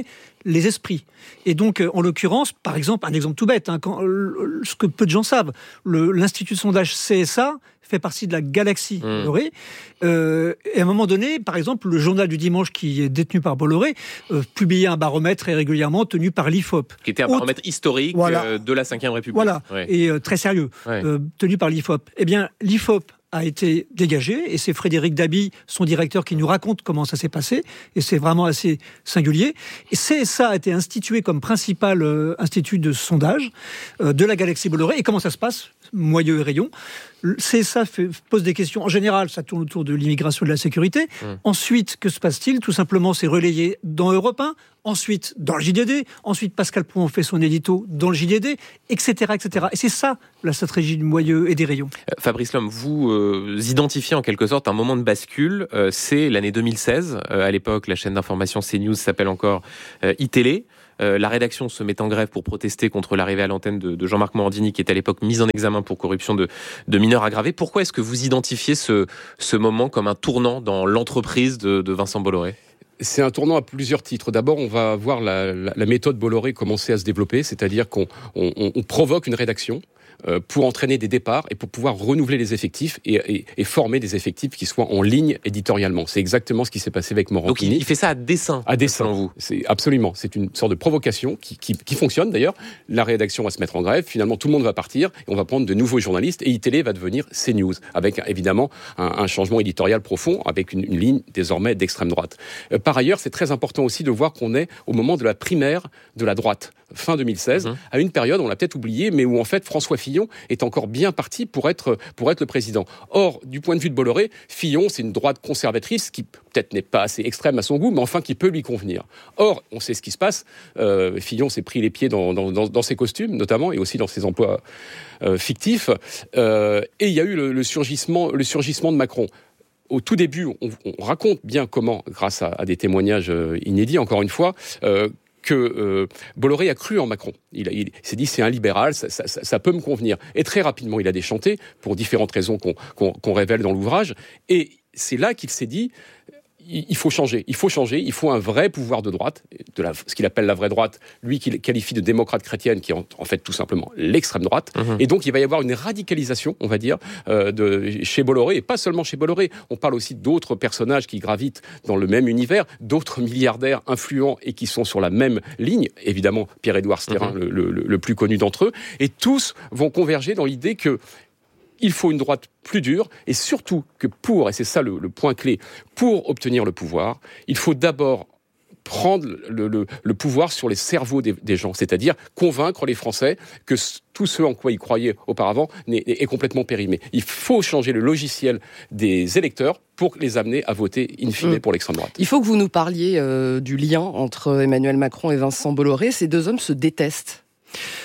les esprits. Et donc, en l'occurrence, par exemple, un exemple tout bête, hein, quand, ce que peu de gens savent, le, l'Institut de sondage C S A fait partie de la galaxie mmh. Bolloré. Euh, et à un moment donné, par exemple, le journal du dimanche qui est détenu par Bolloré euh, publiait un baromètre très régulièrement tenu par l'I F O P. Qui était un Autre... baromètre historique voilà. euh, de la cinquième République. Voilà, ouais. et euh, très sérieux, ouais. euh, tenu par l'I F O P. Eh bien, l'I F O P a été dégagé, et c'est Frédéric Dabi, son directeur, qui nous raconte comment ça s'est passé, et c'est vraiment assez singulier. Et C S A a été institué comme principal euh, institut de sondage euh, de la galaxie Bolloré. Et comment ça se passe ? Moyeu et rayon. Le C S A fait, pose des questions. En général, ça tourne autour de l'immigration et de la sécurité. Mmh. Ensuite, que se passe-t-il ? Tout simplement, c'est relayé dans Europe un, ensuite dans le J D D, ensuite Pascal Pouon fait son édito dans le J D D, et cetera, et cetera. Et c'est ça, la stratégie du Moyeu et des rayons. Euh, Fabrice Lhomme, vous euh, identifiez en quelque sorte un moment de bascule. Euh, c'est l'année deux mille seize. Euh, à l'époque, la chaîne d'information CNews s'appelle encore euh, iTélé. Euh, la rédaction se met en grève pour protester contre l'arrivée à l'antenne de, de Jean-Marc Morandini, qui est à l'époque mis en examen pour corruption de, de mineurs aggravés. Pourquoi est-ce que vous identifiez ce, ce moment comme un tournant dans l'entreprise de, de Vincent Bolloré ? C'est un tournant à plusieurs titres. D'abord, on va voir la, la, la méthode Bolloré commencer à se développer, c'est-à-dire qu'on on, on provoque une rédaction pour entraîner des départs et pour pouvoir renouveler les effectifs et, et, et former des effectifs qui soient en ligne éditorialement. C'est exactement ce qui s'est passé avec Morandini. Donc il fait ça à dessein. À dessein, selon vous. C'est absolument. C'est une sorte de provocation qui, qui, qui fonctionne d'ailleurs. La rédaction va se mettre en grève. Finalement, tout le monde va partir et on va prendre de nouveaux journalistes. Et iTélé va devenir CNews avec évidemment un, un changement éditorial profond avec une, une ligne désormais d'extrême droite. Euh, par ailleurs, c'est très important aussi de voir qu'on est au moment de la primaire de la droite. Fin deux mille seize, mmh. à une période, on l'a peut-être oublié, mais où en fait François Fillon est encore bien parti pour être, pour être le président. Or, du point de vue de Bolloré, Fillon, c'est une droite conservatrice qui peut-être n'est pas assez extrême à son goût, mais enfin qui peut lui convenir. Or, on sait ce qui se passe. Euh, Fillon s'est pris les pieds dans, dans, dans, dans ses costumes, notamment, et aussi dans ses emplois euh, fictifs. Euh, et il y a eu le, le, surgissement, le surgissement de Macron. Au tout début, on, on raconte bien comment, grâce à, à des témoignages euh, inédits, encore une fois, euh, que euh, Bolloré a cru en Macron. Il, il, il s'est dit, c'est un libéral, ça, ça, ça peut me convenir. Et très rapidement, il a déchanté, pour différentes raisons qu'on, qu'on, qu'on révèle dans l'ouvrage. Et c'est là qu'il s'est dit, il faut changer, il faut changer, il faut un vrai pouvoir de droite, de la, ce qu'il appelle la vraie droite, lui qu'il qualifie de démocrate chrétienne, qui est en, en fait tout simplement l'extrême droite. Mmh. Et donc il va y avoir une radicalisation, on va dire, euh, de, chez Bolloré, et pas seulement chez Bolloré. On parle aussi d'autres personnages qui gravitent dans le même univers, d'autres milliardaires influents et qui sont sur la même ligne. Évidemment, Pierre-Édouard Sterrin, mmh. le, le, le plus connu d'entre eux. Et tous vont converger dans l'idée que il faut une droite plus dure, et surtout que pour, et c'est ça le, le point clé, pour obtenir le pouvoir, il faut d'abord prendre le, le, le pouvoir sur les cerveaux des, des gens, c'est-à-dire convaincre les Français que tout ce en quoi ils croyaient auparavant est, est complètement périmé. Il faut changer le logiciel des électeurs pour les amener à voter in fine mmh. pour l'extrême droite. Il faut que vous nous parliez euh, du lien entre Emmanuel Macron et Vincent Bolloré. Ces deux hommes se détestent. Pourquoi ?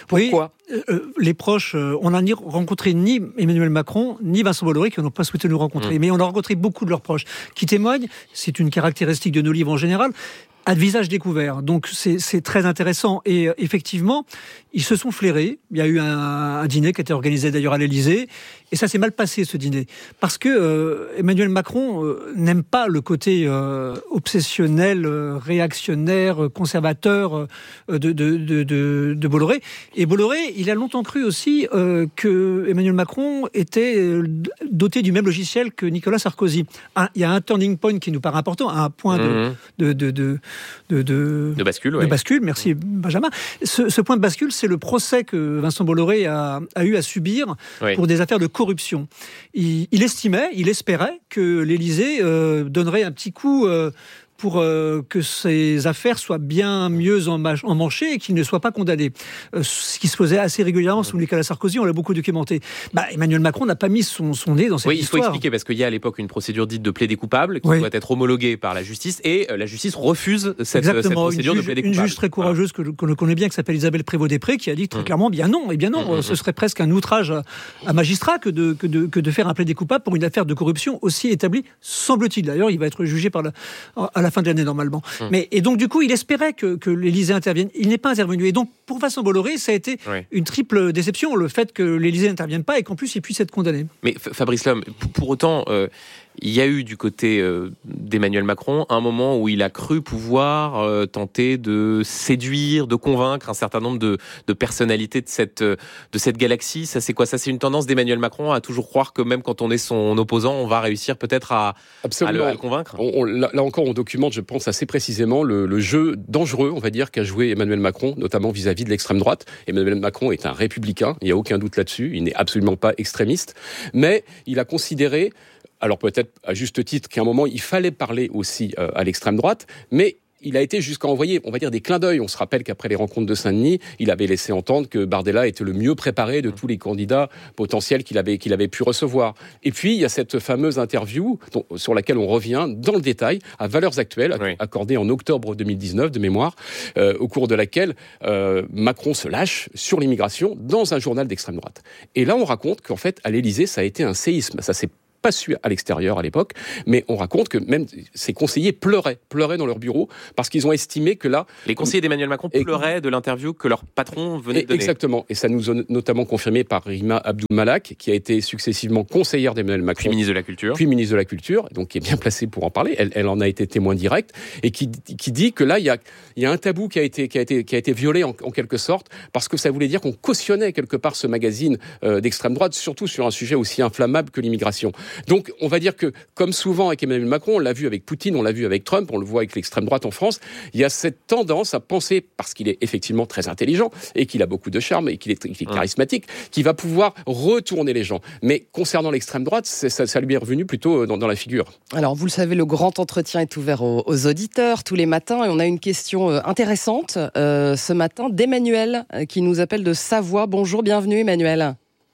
Oui, euh, les proches, euh, on n'a ni rencontré ni Emmanuel Macron, ni Vincent Bolloré, qui n'ont pas souhaité nous rencontrer. Mmh. Mais on a rencontré beaucoup de leurs proches, qui témoignent, c'est une caractéristique de nos livres en général, à visage découvert. Donc c'est, c'est très intéressant. Et euh, effectivement, ils se sont flairés. Il y a eu un, un dîner qui a été organisé d'ailleurs à l'Élysée. Et ça s'est mal passé, ce dîner. Parce que euh, Emmanuel Macron euh, n'aime pas le côté euh, obsessionnel, euh, réactionnaire, euh, conservateur euh, de, de, de, de, de Bolloré. Et Bolloré, il a longtemps cru aussi euh, que Emmanuel Macron était euh, doté du même logiciel que Nicolas Sarkozy. Un, il y a un turning point qui nous paraît important, un point mmh. de, de, de, de De, de, de bascule, de ouais. bascule, merci Benjamin. Ce, ce point de bascule, c'est le procès que Vincent Bolloré a, a eu à subir oui. pour des affaires de corruption. Il, il estimait, il espérait que l'Élysée euh, donnerait un petit coup euh, pour euh, que ces affaires soient bien mieux emmanchées et qu'il ne soit pas condamné. Euh, ce qui se faisait assez régulièrement sous Nicolas Sarkozy, on l'a beaucoup documenté. Bah, Emmanuel Macron n'a pas mis son, son nez dans cette oui, histoire. Oui, il faut expliquer, parce qu'il y a à l'époque une procédure dite de plaidé coupable qui oui. doit être homologuée par la justice, et euh, la justice refuse cette, cette procédure juge, de plaidé coupable. Une juge très courageuse voilà. que qu'on connaît bien, qui s'appelle Isabelle Prévost-Després, qui a dit très mmh. clairement, bien non, et bien non, mmh. ce serait presque un outrage à, à magistrat que de, que, de, que de faire un plaidé coupable pour une affaire de corruption aussi établie, semble-t-il. D'ailleurs, il va être jugé par la, à la fin de l'année, normalement. Hum. Mais, et donc, du coup, il espérait que, que l'Élysée intervienne. Il n'est pas intervenu. Et donc, pour Vincent Bolloré, ça a été oui. une triple déception, le fait que l'Élysée n'intervienne pas et qu'en plus, il puisse être condamné. Mais Fabrice Lhomme, pour autant, euh, Il y a eu du côté euh, d'Emmanuel Macron un moment où il a cru pouvoir euh, tenter de séduire, de convaincre un certain nombre de, de personnalités de cette, de cette galaxie. Ça, c'est quoi? Ça, c'est une tendance d'Emmanuel Macron à toujours croire que même quand on est son opposant, on va réussir peut-être à, à, le, à le convaincre. On, on, là, là encore, on documente, je pense, assez précisément le, le jeu dangereux, on va dire, qu'a joué Emmanuel Macron, notamment vis-à-vis de l'extrême droite. Emmanuel Macron est un républicain, il n'y a aucun doute là-dessus. Il n'est absolument pas extrémiste, mais il a considéré, alors peut-être à juste titre, qu'à un moment, il fallait parler aussi euh, à l'extrême droite, mais il a été jusqu'à envoyer, on va dire, des clins d'œil. On se rappelle qu'après les rencontres de Saint-Denis, il avait laissé entendre que Bardella était le mieux préparé de tous les candidats potentiels qu'il avait, qu'il avait pu recevoir. Et puis, il y a cette fameuse interview dont, sur laquelle on revient dans le détail, à valeurs actuelles, oui. accordée en octobre deux mille dix-neuf, de mémoire, euh, au cours de laquelle euh, Macron se lâche sur l'immigration dans un journal d'extrême droite. Et là, on raconte qu'en fait, à l'Élysée, ça a été un séisme. Ça s'est pas su à l'extérieur à l'époque, mais on raconte que même ses conseillers pleuraient, pleuraient dans leur bureau parce qu'ils ont estimé que là... Les conseillers d'Emmanuel Macron pleuraient de l'interview que leur patron venait de donner. Exactement, et ça nous a notamment confirmé par Rima Abdul-Malak, qui a été successivement conseillère d'Emmanuel Macron. Puis ministre de la Culture. Puis ministre de la Culture, donc qui est bien placée pour en parler. Elle, elle en a été témoin direct, et qui, qui dit que là, il y a, il y a un tabou qui a été, qui a été, qui a été violé en, en quelque sorte, parce que ça voulait dire qu'on cautionnait quelque part ce magazine euh, d'extrême droite, surtout sur un sujet aussi inflammable que l'immigration. Donc, on va dire que, comme souvent avec Emmanuel Macron, on l'a vu avec Poutine, on l'a vu avec Trump, on le voit avec l'extrême droite en France, il y a cette tendance à penser, parce qu'il est effectivement très intelligent, et qu'il a beaucoup de charme, et qu'il est, qu'il est charismatique, qu'il va pouvoir retourner les gens. Mais concernant l'extrême droite, ça, ça lui est revenu plutôt dans, dans la figure. Alors, vous le savez, le grand entretien est ouvert aux, aux auditeurs tous les matins, et on a une question intéressante euh, ce matin d'Emmanuel, qui nous appelle de Savoie. Bonjour, bienvenue Emmanuel.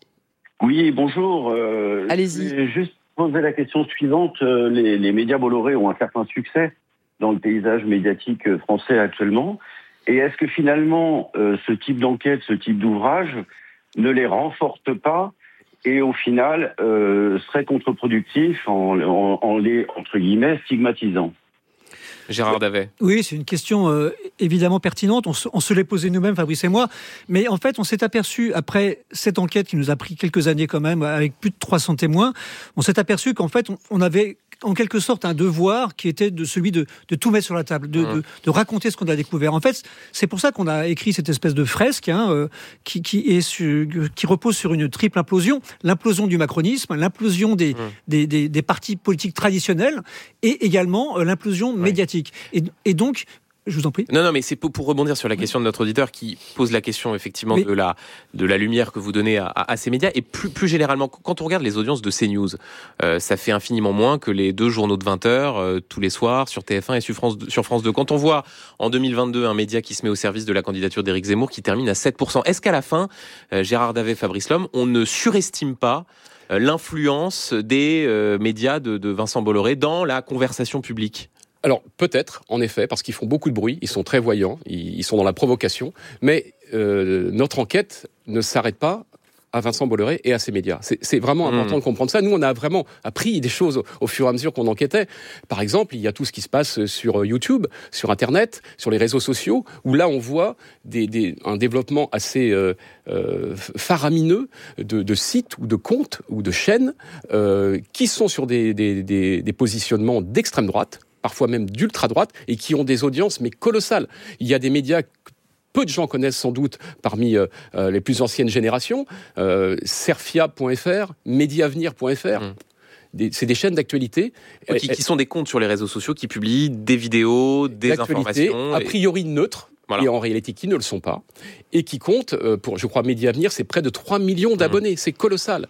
Oui, bonjour. Euh, Allez-y. Je vais juste poser la question suivante. Les, les médias Bolloré ont un certain succès dans le paysage médiatique français actuellement. Et est-ce que finalement, euh, ce type d'enquête, ce type d'ouvrage ne les renforce pas et au final euh, serait contre-productif en, en, en les, entre guillemets, stigmatisant? Gérard Davet. Oui, c'est une question euh, évidemment pertinente. On se, on se l'est posée nous-mêmes, Fabrice et moi. Mais en fait, on s'est aperçu, après cette enquête qui nous a pris quelques années quand même, avec plus de trois cents témoins, on s'est aperçu qu'en fait, on, on avait en quelque sorte un devoir qui était de celui de, de tout mettre sur la table, de, mmh. de, de raconter ce qu'on a découvert. En fait, c'est pour ça qu'on a écrit cette espèce de fresque hein, euh, qui, qui, est sur, qui repose sur une triple implosion. L'implosion du macronisme, l'implosion des, mmh. des, des, des partis politiques traditionnels et également euh, l'implosion ouais. médiatique. Et, et donc... Je vous en prie. Non, non, mais c'est pour, pour rebondir sur la question de notre auditeur qui pose la question effectivement oui. de la de la lumière que vous donnez à, à, à ces médias et plus plus généralement quand on regarde les audiences de CNews, euh, ça fait infiniment moins que les deux journaux de vingt heures euh, tous les soirs sur T F un et sur France sur France deux. Quand on voit en deux mille vingt-deux un média qui se met au service de la candidature d'Éric Zemmour qui termine à sept pour cent, est-ce qu'à la fin, euh, Gérard Davet, Fabrice Lhomme, on ne surestime pas euh, l'influence des euh, médias de, de Vincent Bolloré dans la conversation publique? Alors, peut-être, en effet, parce qu'ils font beaucoup de bruit, ils sont très voyants, ils sont dans la provocation, mais euh, notre enquête ne s'arrête pas à Vincent Bolloré et à ses médias. C'est, c'est vraiment mmh. important de comprendre ça. Nous, on a vraiment appris des choses au, au fur et à mesure qu'on enquêtait. Par exemple, il y a tout ce qui se passe sur YouTube, sur Internet, sur les réseaux sociaux, où là, on voit des, des, un développement assez euh, euh, faramineux de, de sites ou de comptes ou de chaînes euh, qui sont sur des, des, des, des positionnements d'extrême droite, parfois même d'ultra-droite, et qui ont des audiences mais colossales. Il y a des médias que peu de gens connaissent sans doute parmi euh, les plus anciennes générations, euh, Serfia point F R, Mediavenir point F R, mmh. Des, c'est des chaînes d'actualité. Qui, qui sont des comptes sur les réseaux sociaux qui publient des vidéos, des informations. A priori et... neutres, voilà. Et en réalité qui ne le sont pas, et qui comptent, euh, pour, je crois, Mediavenir, c'est près de trois millions d'abonnés, mmh. c'est colossal.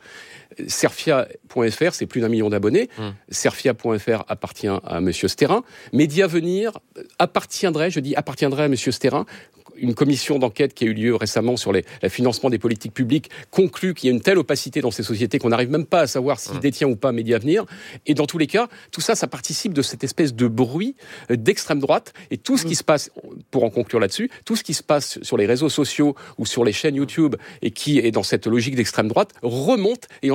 Serfia point F R, c'est plus d'un million d'abonnés. Mmh. Serfia point F R appartient à M. Sterin. Mediavenir appartiendrait, je dis appartiendrait à M. Sterin. Une commission d'enquête qui a eu lieu récemment sur les, le financement des politiques publiques conclut qu'il y a une telle opacité dans ces sociétés qu'on n'arrive même pas à savoir s'il mmh. détient ou pas Mediavenir. Et dans tous les cas, tout ça, ça participe de cette espèce de bruit d'extrême droite. Et tout ce mmh. qui se passe, pour en conclure là-dessus, tout ce qui se passe sur les réseaux sociaux ou sur les chaînes YouTube et qui est dans cette logique d'extrême droite remonte et ensuite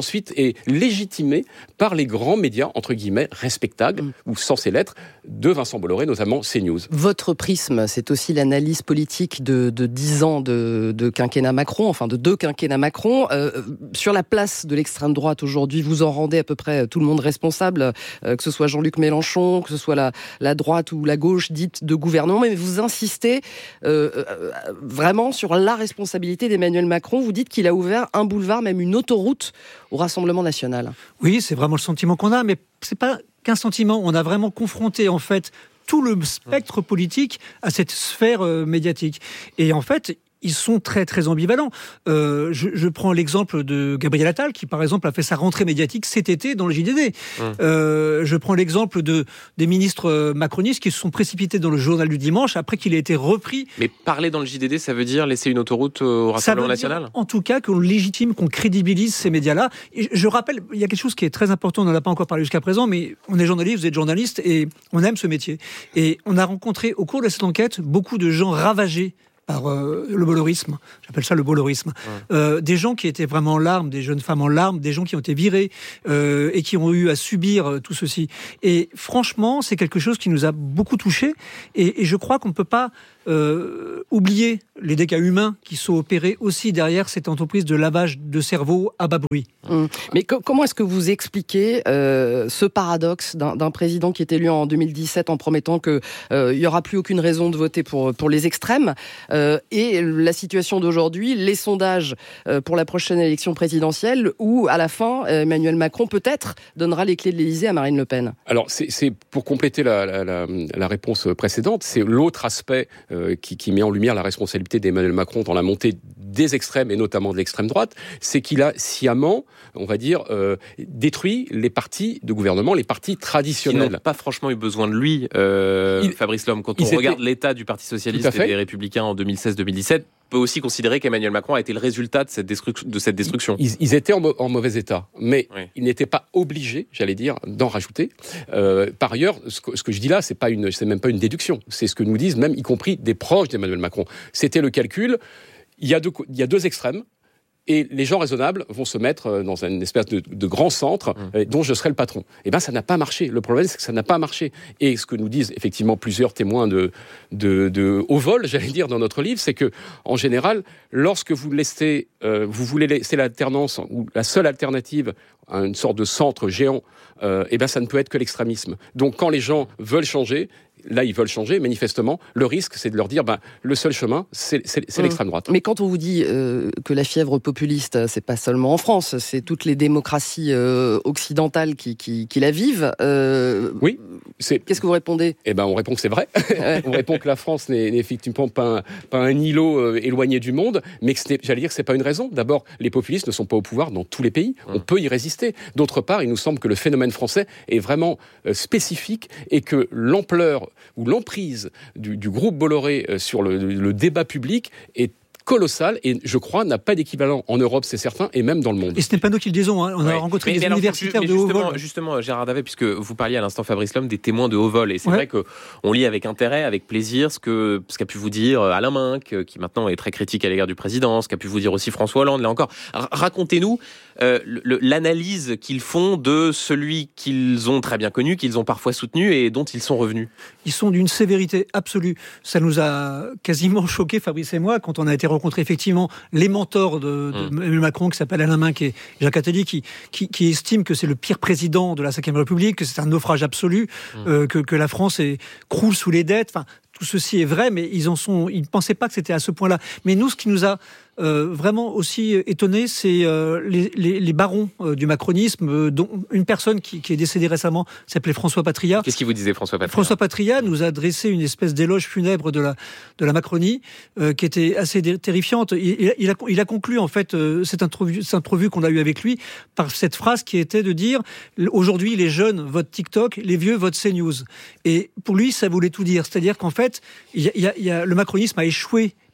ensuite est légitimé par les grands médias, entre guillemets, respectables, mmh. ou censés l'être, de Vincent Bolloré, notamment CNews. Votre prisme, c'est aussi l'analyse politique de, de dix ans de, de quinquennat Macron, enfin de deux quinquennats Macron. Euh, sur la place de l'extrême droite aujourd'hui, vous en rendez à peu près tout le monde responsable, euh, que ce soit Jean-Luc Mélenchon, que ce soit la, la droite ou la gauche dite de gouvernement, mais vous insistez euh, euh, vraiment sur la responsabilité d'Emmanuel Macron. Vous dites qu'il a ouvert un boulevard, même une autoroute au Rassemblement national. Oui, c'est vraiment le sentiment qu'on a, mais c'est pas qu'un sentiment. On a vraiment confronté, en fait, tout le spectre politique à cette sphère euh, médiatique. Et en fait, ils sont très très ambivalents. Euh, je, je prends l'exemple de Gabriel Attal, qui par exemple a fait sa rentrée médiatique cet été dans le J D D. Mmh. Euh, je prends l'exemple de, des ministres macronistes qui se sont précipités dans le journal du dimanche après qu'il ait été repris. Mais parler dans le J D D, ça veut dire laisser une autoroute au Rassemblement national ? En tout cas, qu'on légitime, qu'on crédibilise ces médias-là. Et je rappelle, il y a quelque chose qui est très important, on n'en a pas encore parlé jusqu'à présent, mais on est journaliste, vous êtes journaliste, et on aime ce métier. Et on a rencontré au cours de cette enquête beaucoup de gens ravagés par euh, le bollorisme, j'appelle ça le bollorisme, ouais. euh, des gens qui étaient vraiment en larmes, des jeunes femmes en larmes, des gens qui ont été virés euh, et qui ont eu à subir euh, tout ceci. Et franchement, c'est quelque chose qui nous a beaucoup touchés, et, et je crois qu'on ne peut pas euh, oublier les dégâts humains qui sont opérés aussi derrière cette entreprise de lavage de cerveau à bas bruit. Mmh. Mais co- comment est-ce que vous expliquez euh, ce paradoxe d'un, d'un président qui est élu en deux mille dix-sept en promettant qu'il euh, n'y aura plus aucune raison de voter pour, pour les extrêmes euh, et la situation d'aujourd'hui, les sondages euh, pour la prochaine élection présidentielle où, à la fin, Emmanuel Macron peut-être donnera les clés de l'Élysée à Marine Le Pen? Alors, c'est, c'est pour compléter la, la, la, la réponse précédente, c'est l'autre aspect euh, qui, qui met en lumière la responsabilité d'Emmanuel Macron dans la montée des extrêmes et notamment de l'extrême droite, c'est qu'il a sciemment, on va dire, euh, détruit les partis de gouvernement, les partis traditionnels. Ils n'ont pas franchement eu besoin de lui, euh, il, Fabrice Lhomme. Quand on étaient... regarde l'état du Parti socialiste et des Républicains en deux mille seize deux mille dix-sept, on peut aussi considérer qu'Emmanuel Macron a été le résultat de cette, destru- de cette destruction. Ils, ils étaient en, mo- en mauvais état, mais oui. ils n'étaient pas obligés, j'allais dire, d'en rajouter. Euh, par ailleurs, ce que, ce que je dis là, c'est pas une, c'est même pas une déduction. C'est ce que nous disent même, y compris des proches d'Emmanuel Macron. C'était le calcul. Il y a deux, il y a deux extrêmes. Et les gens raisonnables vont se mettre dans une espèce de, de grand centre mmh. dont je serai le patron. Eh bien, ça n'a pas marché. Le problème, c'est que ça n'a pas marché. Et ce que nous disent effectivement plusieurs témoins de, de, de haut vol, j'allais dire, dans notre livre, c'est que, en général, lorsque vous laissez, euh, vous voulez laisser l'alternance ou la seule alternative à une sorte de centre géant, euh, eh bien, ça ne peut être que l'extrémisme. Donc, quand les gens veulent changer, là, ils veulent changer, manifestement. Le risque, c'est de leur dire, ben, le seul chemin, c'est, c'est, c'est mmh. l'extrême droite. Mais quand on vous dit euh, que la fièvre populiste, c'est pas seulement en France, c'est toutes les démocraties euh, occidentales qui, qui, qui la vivent. Euh, oui. C'est... Qu'est-ce que vous répondez ? Eh ben, on répond que c'est vrai. On répond que la France n'est, n'est effectivement pas un, pas un îlot euh, éloigné du monde, mais que c'est, j'allais dire que c'est pas une raison. D'abord, les populistes ne sont pas au pouvoir dans tous les pays. Mmh. On peut y résister. D'autre part, il nous semble que le phénomène français est vraiment euh, spécifique et que l'ampleur ou l'emprise du, du groupe Bolloré sur le, le débat public est colossal et je crois n'a pas d'équivalent en Europe, c'est certain, et même dans le monde. Et ce n'est pas nous qui le disons, hein. On ouais. a rencontré mais, des mais universitaires alors, de haut vol. Justement, Gérard Davet, puisque vous parliez à l'instant, Fabrice Lhomme, des témoins de haut vol, et c'est ouais. vrai qu'on lit avec intérêt, avec plaisir, ce, que, ce qu'a pu vous dire Alain Minc, qui maintenant est très critique à l'égard du président, ce qu'a pu vous dire aussi François Hollande, là encore. R- racontez-nous euh, le, l'analyse qu'ils font de celui qu'ils ont très bien connu, qu'ils ont parfois soutenu et dont ils sont revenus. Ils sont d'une sévérité absolue. Ça nous a quasiment choqué, Fabrice et moi, quand on a été rencontrer effectivement les mentors de, de mmh. Macron, qui s'appelle Alain Minc et Jacques Attali, qui, qui, qui estiment que c'est le pire président de la cinquième République, que c'est un naufrage absolu, mmh. euh, que, que la France est, croule sous les dettes. Enfin, tout ceci est vrai, mais ils en sont, ils ne pensaient pas que c'était à ce point-là. Mais nous, ce qui nous a euh, vraiment aussi étonné, c'est euh, les, les, les barons euh, du macronisme, euh, dont une personne qui, qui est décédée récemment s'appelait François Patria. Qu'est-ce qu'il vous disait, François Patria ? François Patria nous a dressé une espèce d'éloge funèbre de la, de la Macronie, euh, qui était assez dé- terrifiante. Il, il, a, il a conclu, en fait, euh, cette, entrevue, cette entrevue qu'on a eue avec lui par cette phrase qui était de dire « Aujourd'hui, les jeunes votent TikTok, les vieux votent CNews ». Et pour lui, ça voulait tout dire. C'est-à-dire qu'en fait, il y a, il y a, le macronisme a échoué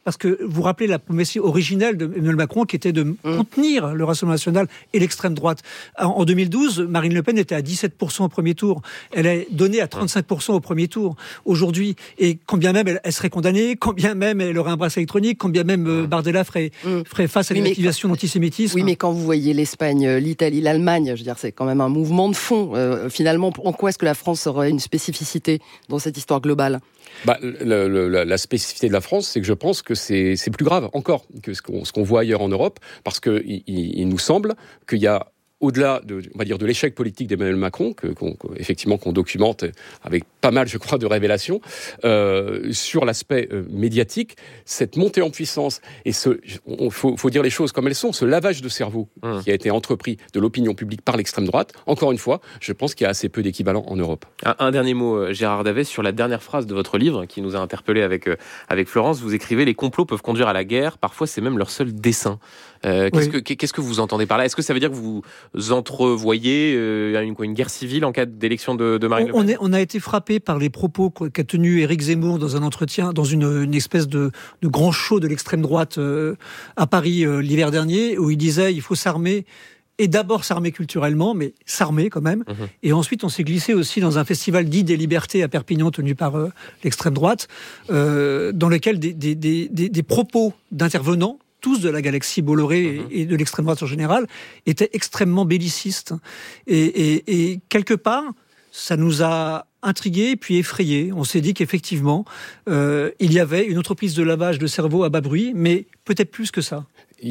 parce que vous vous rappelez la promesse originelle d'Emmanuel Macron qui était de mmh. contenir le Rassemblement national et l'extrême droite. En, en deux mille douze, Marine Le Pen était à dix-sept pour cent au premier tour. Elle est donnée à trente-cinq pour cent au premier tour aujourd'hui. Et quand bien même elle, elle serait condamnée, quand bien même elle aurait un bracelet électronique, quand bien même euh, Bardella ferait, mmh. ferait face à oui, une accusation d'antisémitisme. Oui, mais quand vous voyez l'Espagne, l'Italie, l'Allemagne, je veux dire, c'est quand même un mouvement de fond. Euh, finalement, en quoi est-ce que la France aurait une spécificité dans cette histoire globale ? Bah, le, le, la, la spécificité de la France, c'est que je pense que c'est, c'est plus grave encore que ce qu'on, ce qu'on voit ailleurs en Europe, parce que il, il nous semble qu'il y a au-delà de, on va dire, de l'échec politique d'Emmanuel Macron, que, qu'on, effectivement qu'on documente avec pas mal, je crois, de révélations, euh, sur l'aspect euh, médiatique, cette montée en puissance et ce, il faut, faut dire les choses comme elles sont, ce lavage de cerveau mmh. qui a été entrepris de l'opinion publique par l'extrême droite. Encore une fois, je pense qu'il y a assez peu d'équivalents en Europe. Un, un dernier mot, Gérard Davet, sur la dernière phrase de votre livre qui nous a interpellés avec euh, avec Florence. Vous écrivez: les complots peuvent conduire à la guerre. Parfois, c'est même leur seul dessein. Euh, qu'est-ce, oui. que, qu'est-ce que vous entendez par là ? Est-ce que ça veut dire que vous entrevoyez euh, une, une guerre civile en cas d'élection de, de Marine Le Pen ? on, est, on a été frappé par les propos qu'a tenu Éric Zemmour dans un entretien, dans une, une espèce de, de grand show de l'extrême droite euh, à Paris euh, l'hiver dernier, où il disait il faut s'armer. Et d'abord s'armer culturellement, mais s'armer quand même. Mmh. Et ensuite, on s'est glissé aussi dans un festival dit des libertés à Perpignan, tenu par euh, l'extrême droite, euh, dans lequel des, des, des, des, des propos d'intervenants, tous de la galaxie Bolloré mmh. et de l'extrême droite en général, étaient extrêmement bellicistes. Et, et, et quelque part, ça nous a intrigués puis effrayés. On s'est dit qu'effectivement, euh, il y avait une entreprise de lavage de cerveau à bas bruit, mais peut-être plus que ça.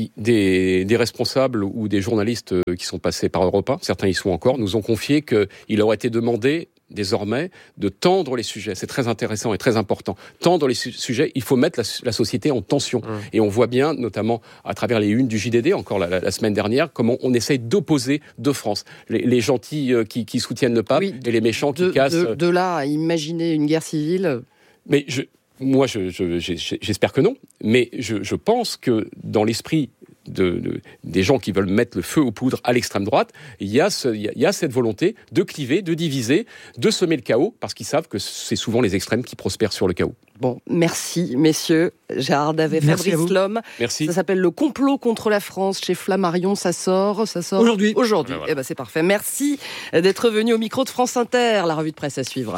Des, des responsables ou des journalistes qui sont passés par Europe un, certains y sont encore, nous ont confié qu'il aurait été demandé désormais de tendre les sujets. C'est très intéressant et très important. Tendre les su- sujets, il faut mettre la, la société en tension. Mmh. Et on voit bien, notamment à travers les unes du J D D, encore la, la, la semaine dernière, comment on essaye d'opposer deux France. Les, les gentils euh, qui, qui soutiennent le pape oui, et les méchants qui de, cassent... De, de là à imaginer une guerre civile... Mais je... Moi, je, je, j'espère que non, mais je, je pense que dans l'esprit de, de, des gens qui veulent mettre le feu aux poudres à l'extrême droite, il y a, ce, il y a cette volonté de cliver, de diviser, de semer le chaos, parce qu'ils savent que c'est souvent les extrêmes qui prospèrent sur le chaos. Bon, merci messieurs. Gérard Davet, Fabrice Lhomme. Merci. Ça s'appelle Le complot contre la France chez Flammarion. Ça sort, ça sort aujourd'hui. Aujourd'hui. Ben voilà. Eh ben c'est parfait. Merci d'être venu au micro de France Inter. La revue de presse à suivre.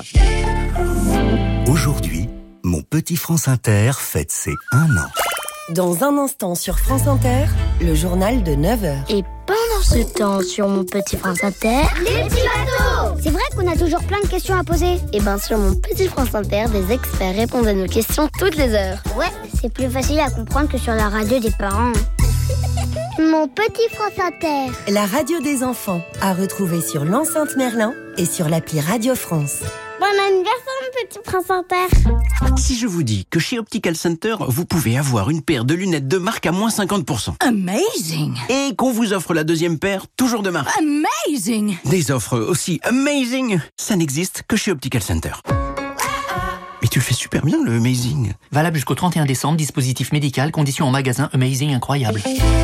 Aujourd'hui, mon petit France Inter fête ses un an. Dans un instant sur France Inter, le journal de neuf heures. Et pendant ce temps, sur mon petit France Inter... Les petits bateaux! C'est vrai qu'on a toujours plein de questions à poser. Et ben sur mon petit France Inter, des experts répondent à nos questions toutes les heures. Ouais, c'est plus facile à comprendre que sur la radio des parents. Mon petit France Inter. La radio des enfants, à retrouver sur l'enceinte Merlin et sur l'appli Radio France. Bon anniversaire, mon petit Prince Inter. Si je vous dis que chez Optical Center, vous pouvez avoir une paire de lunettes de marque à moins cinquante pour cent. Amazing. Et qu'on vous offre la deuxième paire, toujours de marque. Amazing. Des offres aussi amazing, ça n'existe que chez Optical Center. Mais tu le fais super bien, le amazing. Valable jusqu'au trente et un décembre, dispositif médical, conditions en magasin, amazing, incroyable.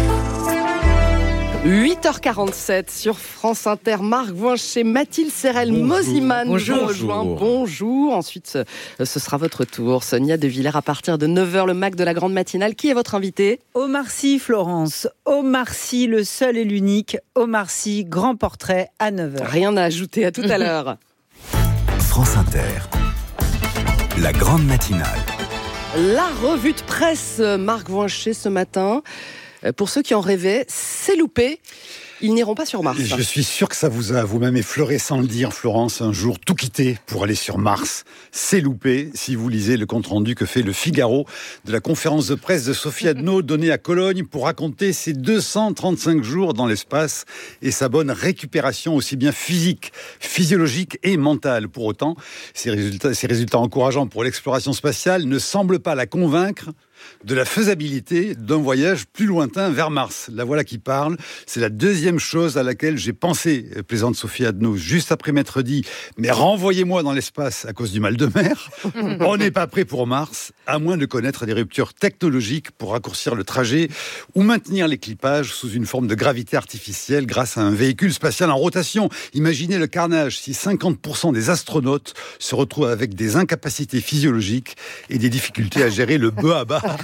huit heures quarante-sept sur France Inter. Marc Voincher, Mathilde Serrel-Mosiman nous rejoint. Bonjour. Ensuite, ce, ce sera votre tour. Sonia De Villers à partir de neuf heures, le Mac de la Grande Matinale. Qui est votre invité ? Omar Sy, Florence. Omar Sy, le seul et l'unique. Omar Sy, grand portrait à neuf heures. Rien à ajouter, à tout à l'heure. France Inter, la Grande Matinale. La revue de presse, Marc Voincher ce matin. Pour ceux qui en rêvaient, c'est loupé. Ils n'iront pas sur Mars. Je suis sûr que ça vous a vous-même effleuré sans le dire, Florence, un jour tout quitter pour aller sur Mars. C'est loupé si vous lisez le compte-rendu que fait le Figaro de la conférence de presse de Sophie Adno donnée à Cologne pour raconter ses deux cent trente-cinq jours dans l'espace et sa bonne récupération aussi bien physique, physiologique et mentale. Pour autant, ces résultats, ces résultats encourageants pour l'exploration spatiale ne semblent pas la convaincre de la faisabilité d'un voyage plus lointain vers Mars. La voilà qui parle. C'est la deuxième deuxième chose à laquelle j'ai pensé, plaisante Sophie Adno, juste après m'être dit « Mais renvoyez-moi dans l'espace à cause du mal de mer », on n'est pas prêt pour Mars, à moins de connaître des ruptures technologiques pour raccourcir le trajet ou maintenir l'équipage sous une forme de gravité artificielle grâce à un véhicule spatial en rotation. Imaginez le carnage si cinquante pour cent des astronautes se retrouvent avec des incapacités physiologiques et des difficultés à gérer le bas à bas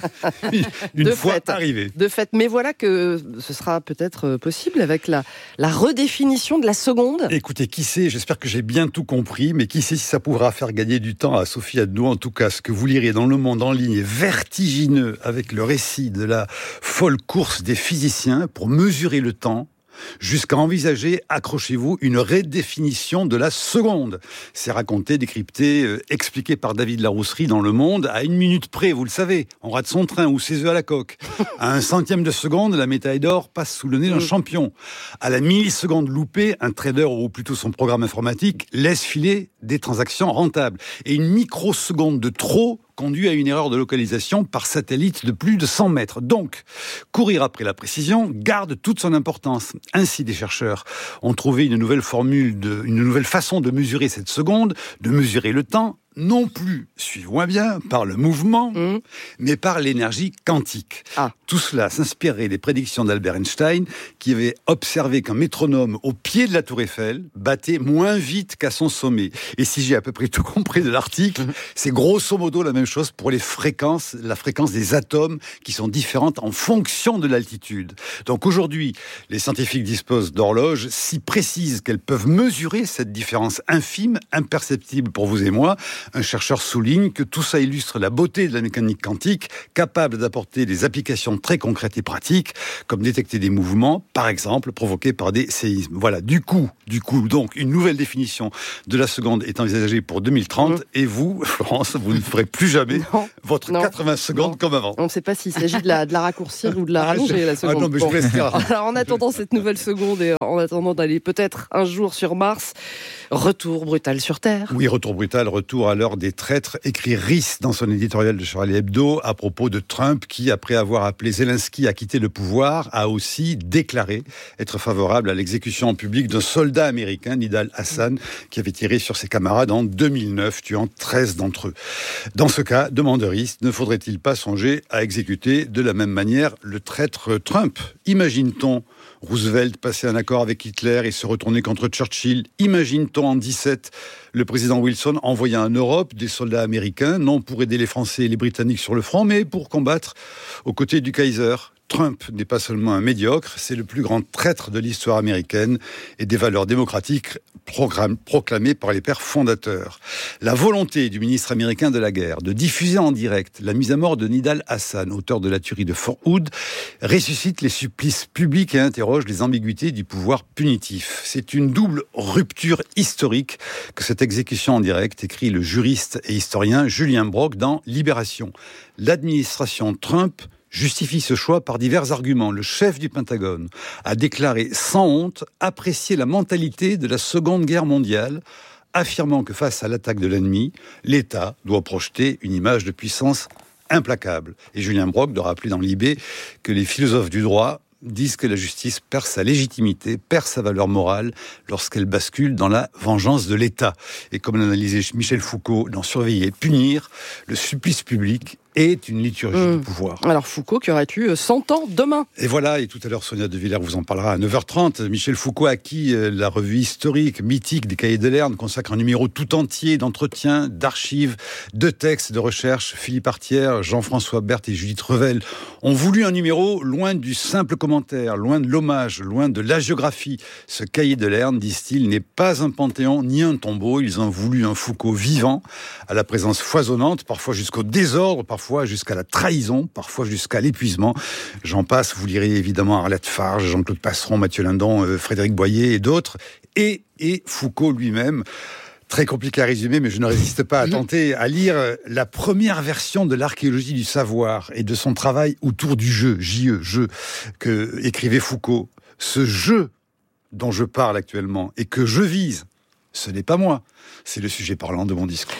une de fois fait, arrivé. De fait, mais voilà que ce sera peut-être possible avec la, la redéfinition de la seconde. Écoutez, qui sait, j'espère que j'ai bien tout compris, mais qui sait si ça pourra faire gagner du temps à Sophie Adno. En tout cas, ce que vous lirez dans Le Monde en ligne est vertigineux avec le récit de la folle course des physiciens pour mesurer le temps, jusqu'à envisager, accrochez-vous, une redéfinition de la seconde. C'est raconté, décrypté, euh, expliqué par David Larousserie dans Le Monde, à une minute près, vous le savez. On rate son train ou ses œufs à la coque. À un centième de seconde, la médaille d'or passe sous le nez d'un champion. À la milliseconde loupée, un trader, ou plutôt son programme informatique, laisse filer des transactions rentables. Et une microseconde de trop conduit à une erreur de localisation par satellite de plus de cent mètres. Donc, courir après la précision garde toute son importance. Ainsi, des chercheurs ont trouvé une nouvelle formule, de, une nouvelle façon de mesurer cette seconde, de mesurer le temps, non plus, suivez-moi bien, par le mouvement, mmh. mais par l'énergie quantique. Ah. Tout cela s'inspirerait des prédictions d'Albert Einstein, qui avait observé qu'un métronome au pied de la Tour Eiffel battait moins vite qu'à son sommet. Et si j'ai à peu près tout compris de l'article, mmh. c'est grosso modo la même chose pour les fréquences, la fréquence des atomes qui sont différentes en fonction de l'altitude. Donc aujourd'hui, les scientifiques disposent d'horloges si précises qu'elles peuvent mesurer cette différence infime, imperceptible pour vous et moi. Un chercheur souligne que tout ça illustre la beauté de la mécanique quantique, capable d'apporter des applications très concrètes et pratiques, comme détecter des mouvements, par exemple, provoqués par des séismes. Voilà, du coup, du coup, donc, une nouvelle définition de la seconde est envisagée pour deux mille trente, mmh. et vous, Florence, vous ne ferez plus jamais non, votre non, quatre-vingts secondes non. comme avant. On ne sait pas s'il s'agit de la, de la raccourcir ou de la rallonger, la seconde. Ah non, mais bon. je Alors, en attendant cette nouvelle seconde et en attendant d'aller peut-être un jour sur Mars, retour brutal sur Terre. Oui, retour brutal, retour à l'heure des traîtres, écrit Riss dans son éditorial de Charlie Hebdo à propos de Trump qui, après avoir appelé Zelensky à quitter le pouvoir, a aussi déclaré être favorable à l'exécution en public d'un soldat américain, Nidal Hassan, qui avait tiré sur ses camarades en deux mille neuf, tuant treize d'entre eux. Dans ce cas, demande Riss, ne faudrait-il pas songer à exécuter de la même manière le traître Trump ? Imagine-t-on Roosevelt passer un accord avec Hitler et se retourner contre Churchill? Imagine-t-on en dix-sept le président Wilson envoyer en Europe des soldats américains, non pour aider les Français et les Britanniques sur le front, mais pour combattre aux côtés du Kaiser? Trump n'est pas seulement un médiocre, c'est le plus grand traître de l'histoire américaine et des valeurs démocratiques proclamées par les pères fondateurs. La volonté du ministre américain de la guerre de diffuser en direct la mise à mort de Nidal Hassan, auteur de la tuerie de Fort Hood, ressuscite les supplices publics et interroge les ambiguïtés du pouvoir punitif. C'est une double rupture historique que cette exécution en direct, écrit le juriste et historien Julien Brock dans Libération. L'administration Trump justifie ce choix par divers arguments. Le chef du Pentagone a déclaré sans honte apprécier la mentalité de la Seconde Guerre mondiale, affirmant que face à l'attaque de l'ennemi, l'État doit projeter une image de puissance implacable. Et Julien Brock de rappeler dans Libé que les philosophes du droit disent que la justice perd sa légitimité, perd sa valeur morale lorsqu'elle bascule dans la vengeance de l'État. Et comme l'analysait Michel Foucault dans Surveiller et punir, le supplice public est une liturgie mmh. du pouvoir. Alors Foucault qui aurait eu cent ans demain. Et voilà, et tout à l'heure Sonia De Villers vous en parlera à neuf heures trente. Michel Foucault, à qui la revue historique, mythique des Cahiers de Lerne consacre un numéro tout entier d'entretiens, d'archives, de textes, de recherches. Philippe Artière, Jean-François Berthe et Judith Revel ont voulu un numéro loin du simple commentaire, loin de l'hommage, loin de l'hagiographie. Ce Cahier de Lerne, disent-ils, n'est pas un panthéon ni un tombeau. Ils ont voulu un Foucault vivant, à la présence foisonnante, parfois jusqu'au désordre, parfois jusqu'à la trahison, parfois jusqu'à l'épuisement. J'en passe, vous lirez évidemment Arlette Farge, Jean-Claude Passeron, Mathieu Lindon, euh, Frédéric Boyer et d'autres. Et, et Foucault lui-même, très compliqué à résumer, mais je ne résiste pas à tenter à lire la première version de l'archéologie du savoir et de son travail autour du jeu, J E, jeu, que écrivait Foucault. Ce jeu dont je parle actuellement et que je vise, ce n'est pas moi, c'est le sujet parlant de mon discours.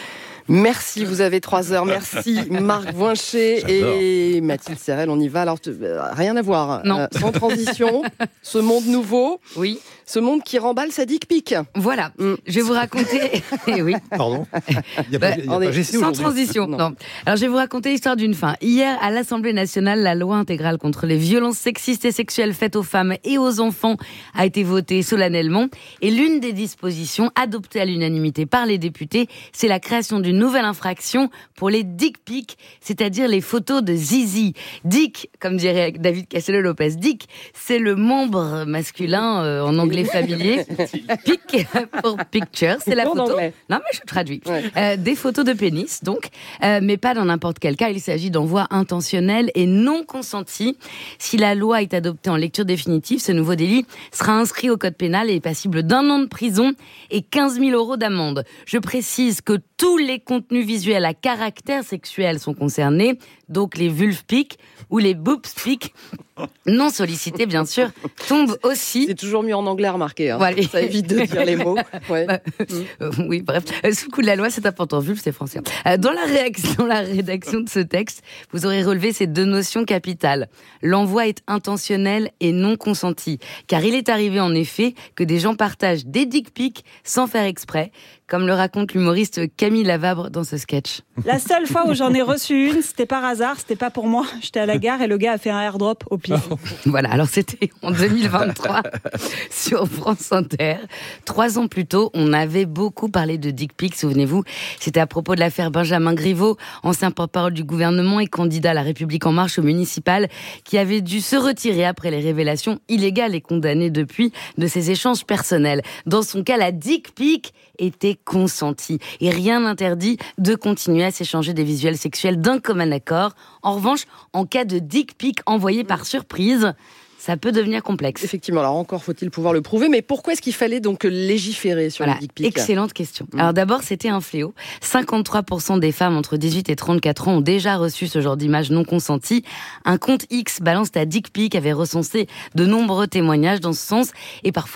Merci, vous avez trois heures. Merci Marc Voincher et Mathilde Serrel. On y va. Alors, rien à voir. Non. Euh, sans transition, ce monde nouveau. Oui. Ce monde qui remballe sa dick pic. Voilà. Mm. Je vais vous raconter. Eh oui. Pardon. Il y a pas, il y a bah, pas G C sans transition. Non. non. Alors, je vais vous raconter l'histoire d'une fin. Hier, à l'Assemblée nationale, la loi intégrale contre les violences sexistes et sexuelles faites aux femmes et aux enfants a été votée solennellement. Et l'une des dispositions adoptées à l'unanimité par les députés, c'est la création d'une nouvelle infraction pour les dick pics, c'est-à-dire les photos de zizi. Dick, comme dirait David Castello-Lopez, dick, c'est le membre masculin euh, en anglais familier. Pic pour picture, c'est la photo. Non, mais je traduis. Ouais. Euh, des photos de pénis, donc, euh, mais pas dans n'importe quel cas. Il s'agit d'envoi intentionnel et non consenti. Si la loi est adoptée en lecture définitive, ce nouveau délit sera inscrit au code pénal et est passible d'un an de prison et quinze mille euros d'amende. Je précise que tous les contenus visuels à caractère sexuel sont concernés, donc les vulves pics ou les boobs pics, non sollicités bien sûr, tombent aussi. C'est toujours mieux en anglais à remarquer, hein. Voilà. Ça évite de dire les mots. Ouais. Bah, euh, oui, bref. Sous le coup de la loi, c'est important. Vulve, c'est français. Euh, dans, la réaction, dans la rédaction de ce texte, vous aurez relevé ces deux notions capitales. L'envoi est intentionnel et non consenti, car il est arrivé en effet que des gens partagent des dick pics sans faire exprès, comme le raconte l'humoriste Camille Lavabre dans ce sketch. La seule fois où j'en ai reçu une, c'était par hasard, c'était pas pour moi. J'étais à la gare et le gars a fait un airdrop au pif. Voilà, alors c'était en deux mille vingt-trois sur France Inter. Trois ans plus tôt, on avait beaucoup parlé de dick pics, souvenez-vous. C'était à propos de l'affaire Benjamin Griveaux, ancien porte-parole du gouvernement et candidat à La République En Marche au municipal, qui avait dû se retirer après les révélations illégales et condamnées depuis de ses échanges personnels. Dans son cas, la dick pic était consentie et rien n'interdit de continuer à s'échanger des visuels sexuels d'un commun accord. En revanche, en cas de dick pic envoyé par surprise, ça peut devenir complexe. Effectivement, alors encore faut-il pouvoir le prouver, mais pourquoi est-ce qu'il fallait donc légiférer sur voilà, les dick pics ? Excellente question. Mmh. Alors d'abord, c'était un fléau. cinquante-trois pour cent des femmes entre dix-huit et trente-quatre ans ont déjà reçu ce genre d'image non consentie. Un compte X, Balance ta dick pic, avait recensé de nombreux témoignages dans ce sens, et parfois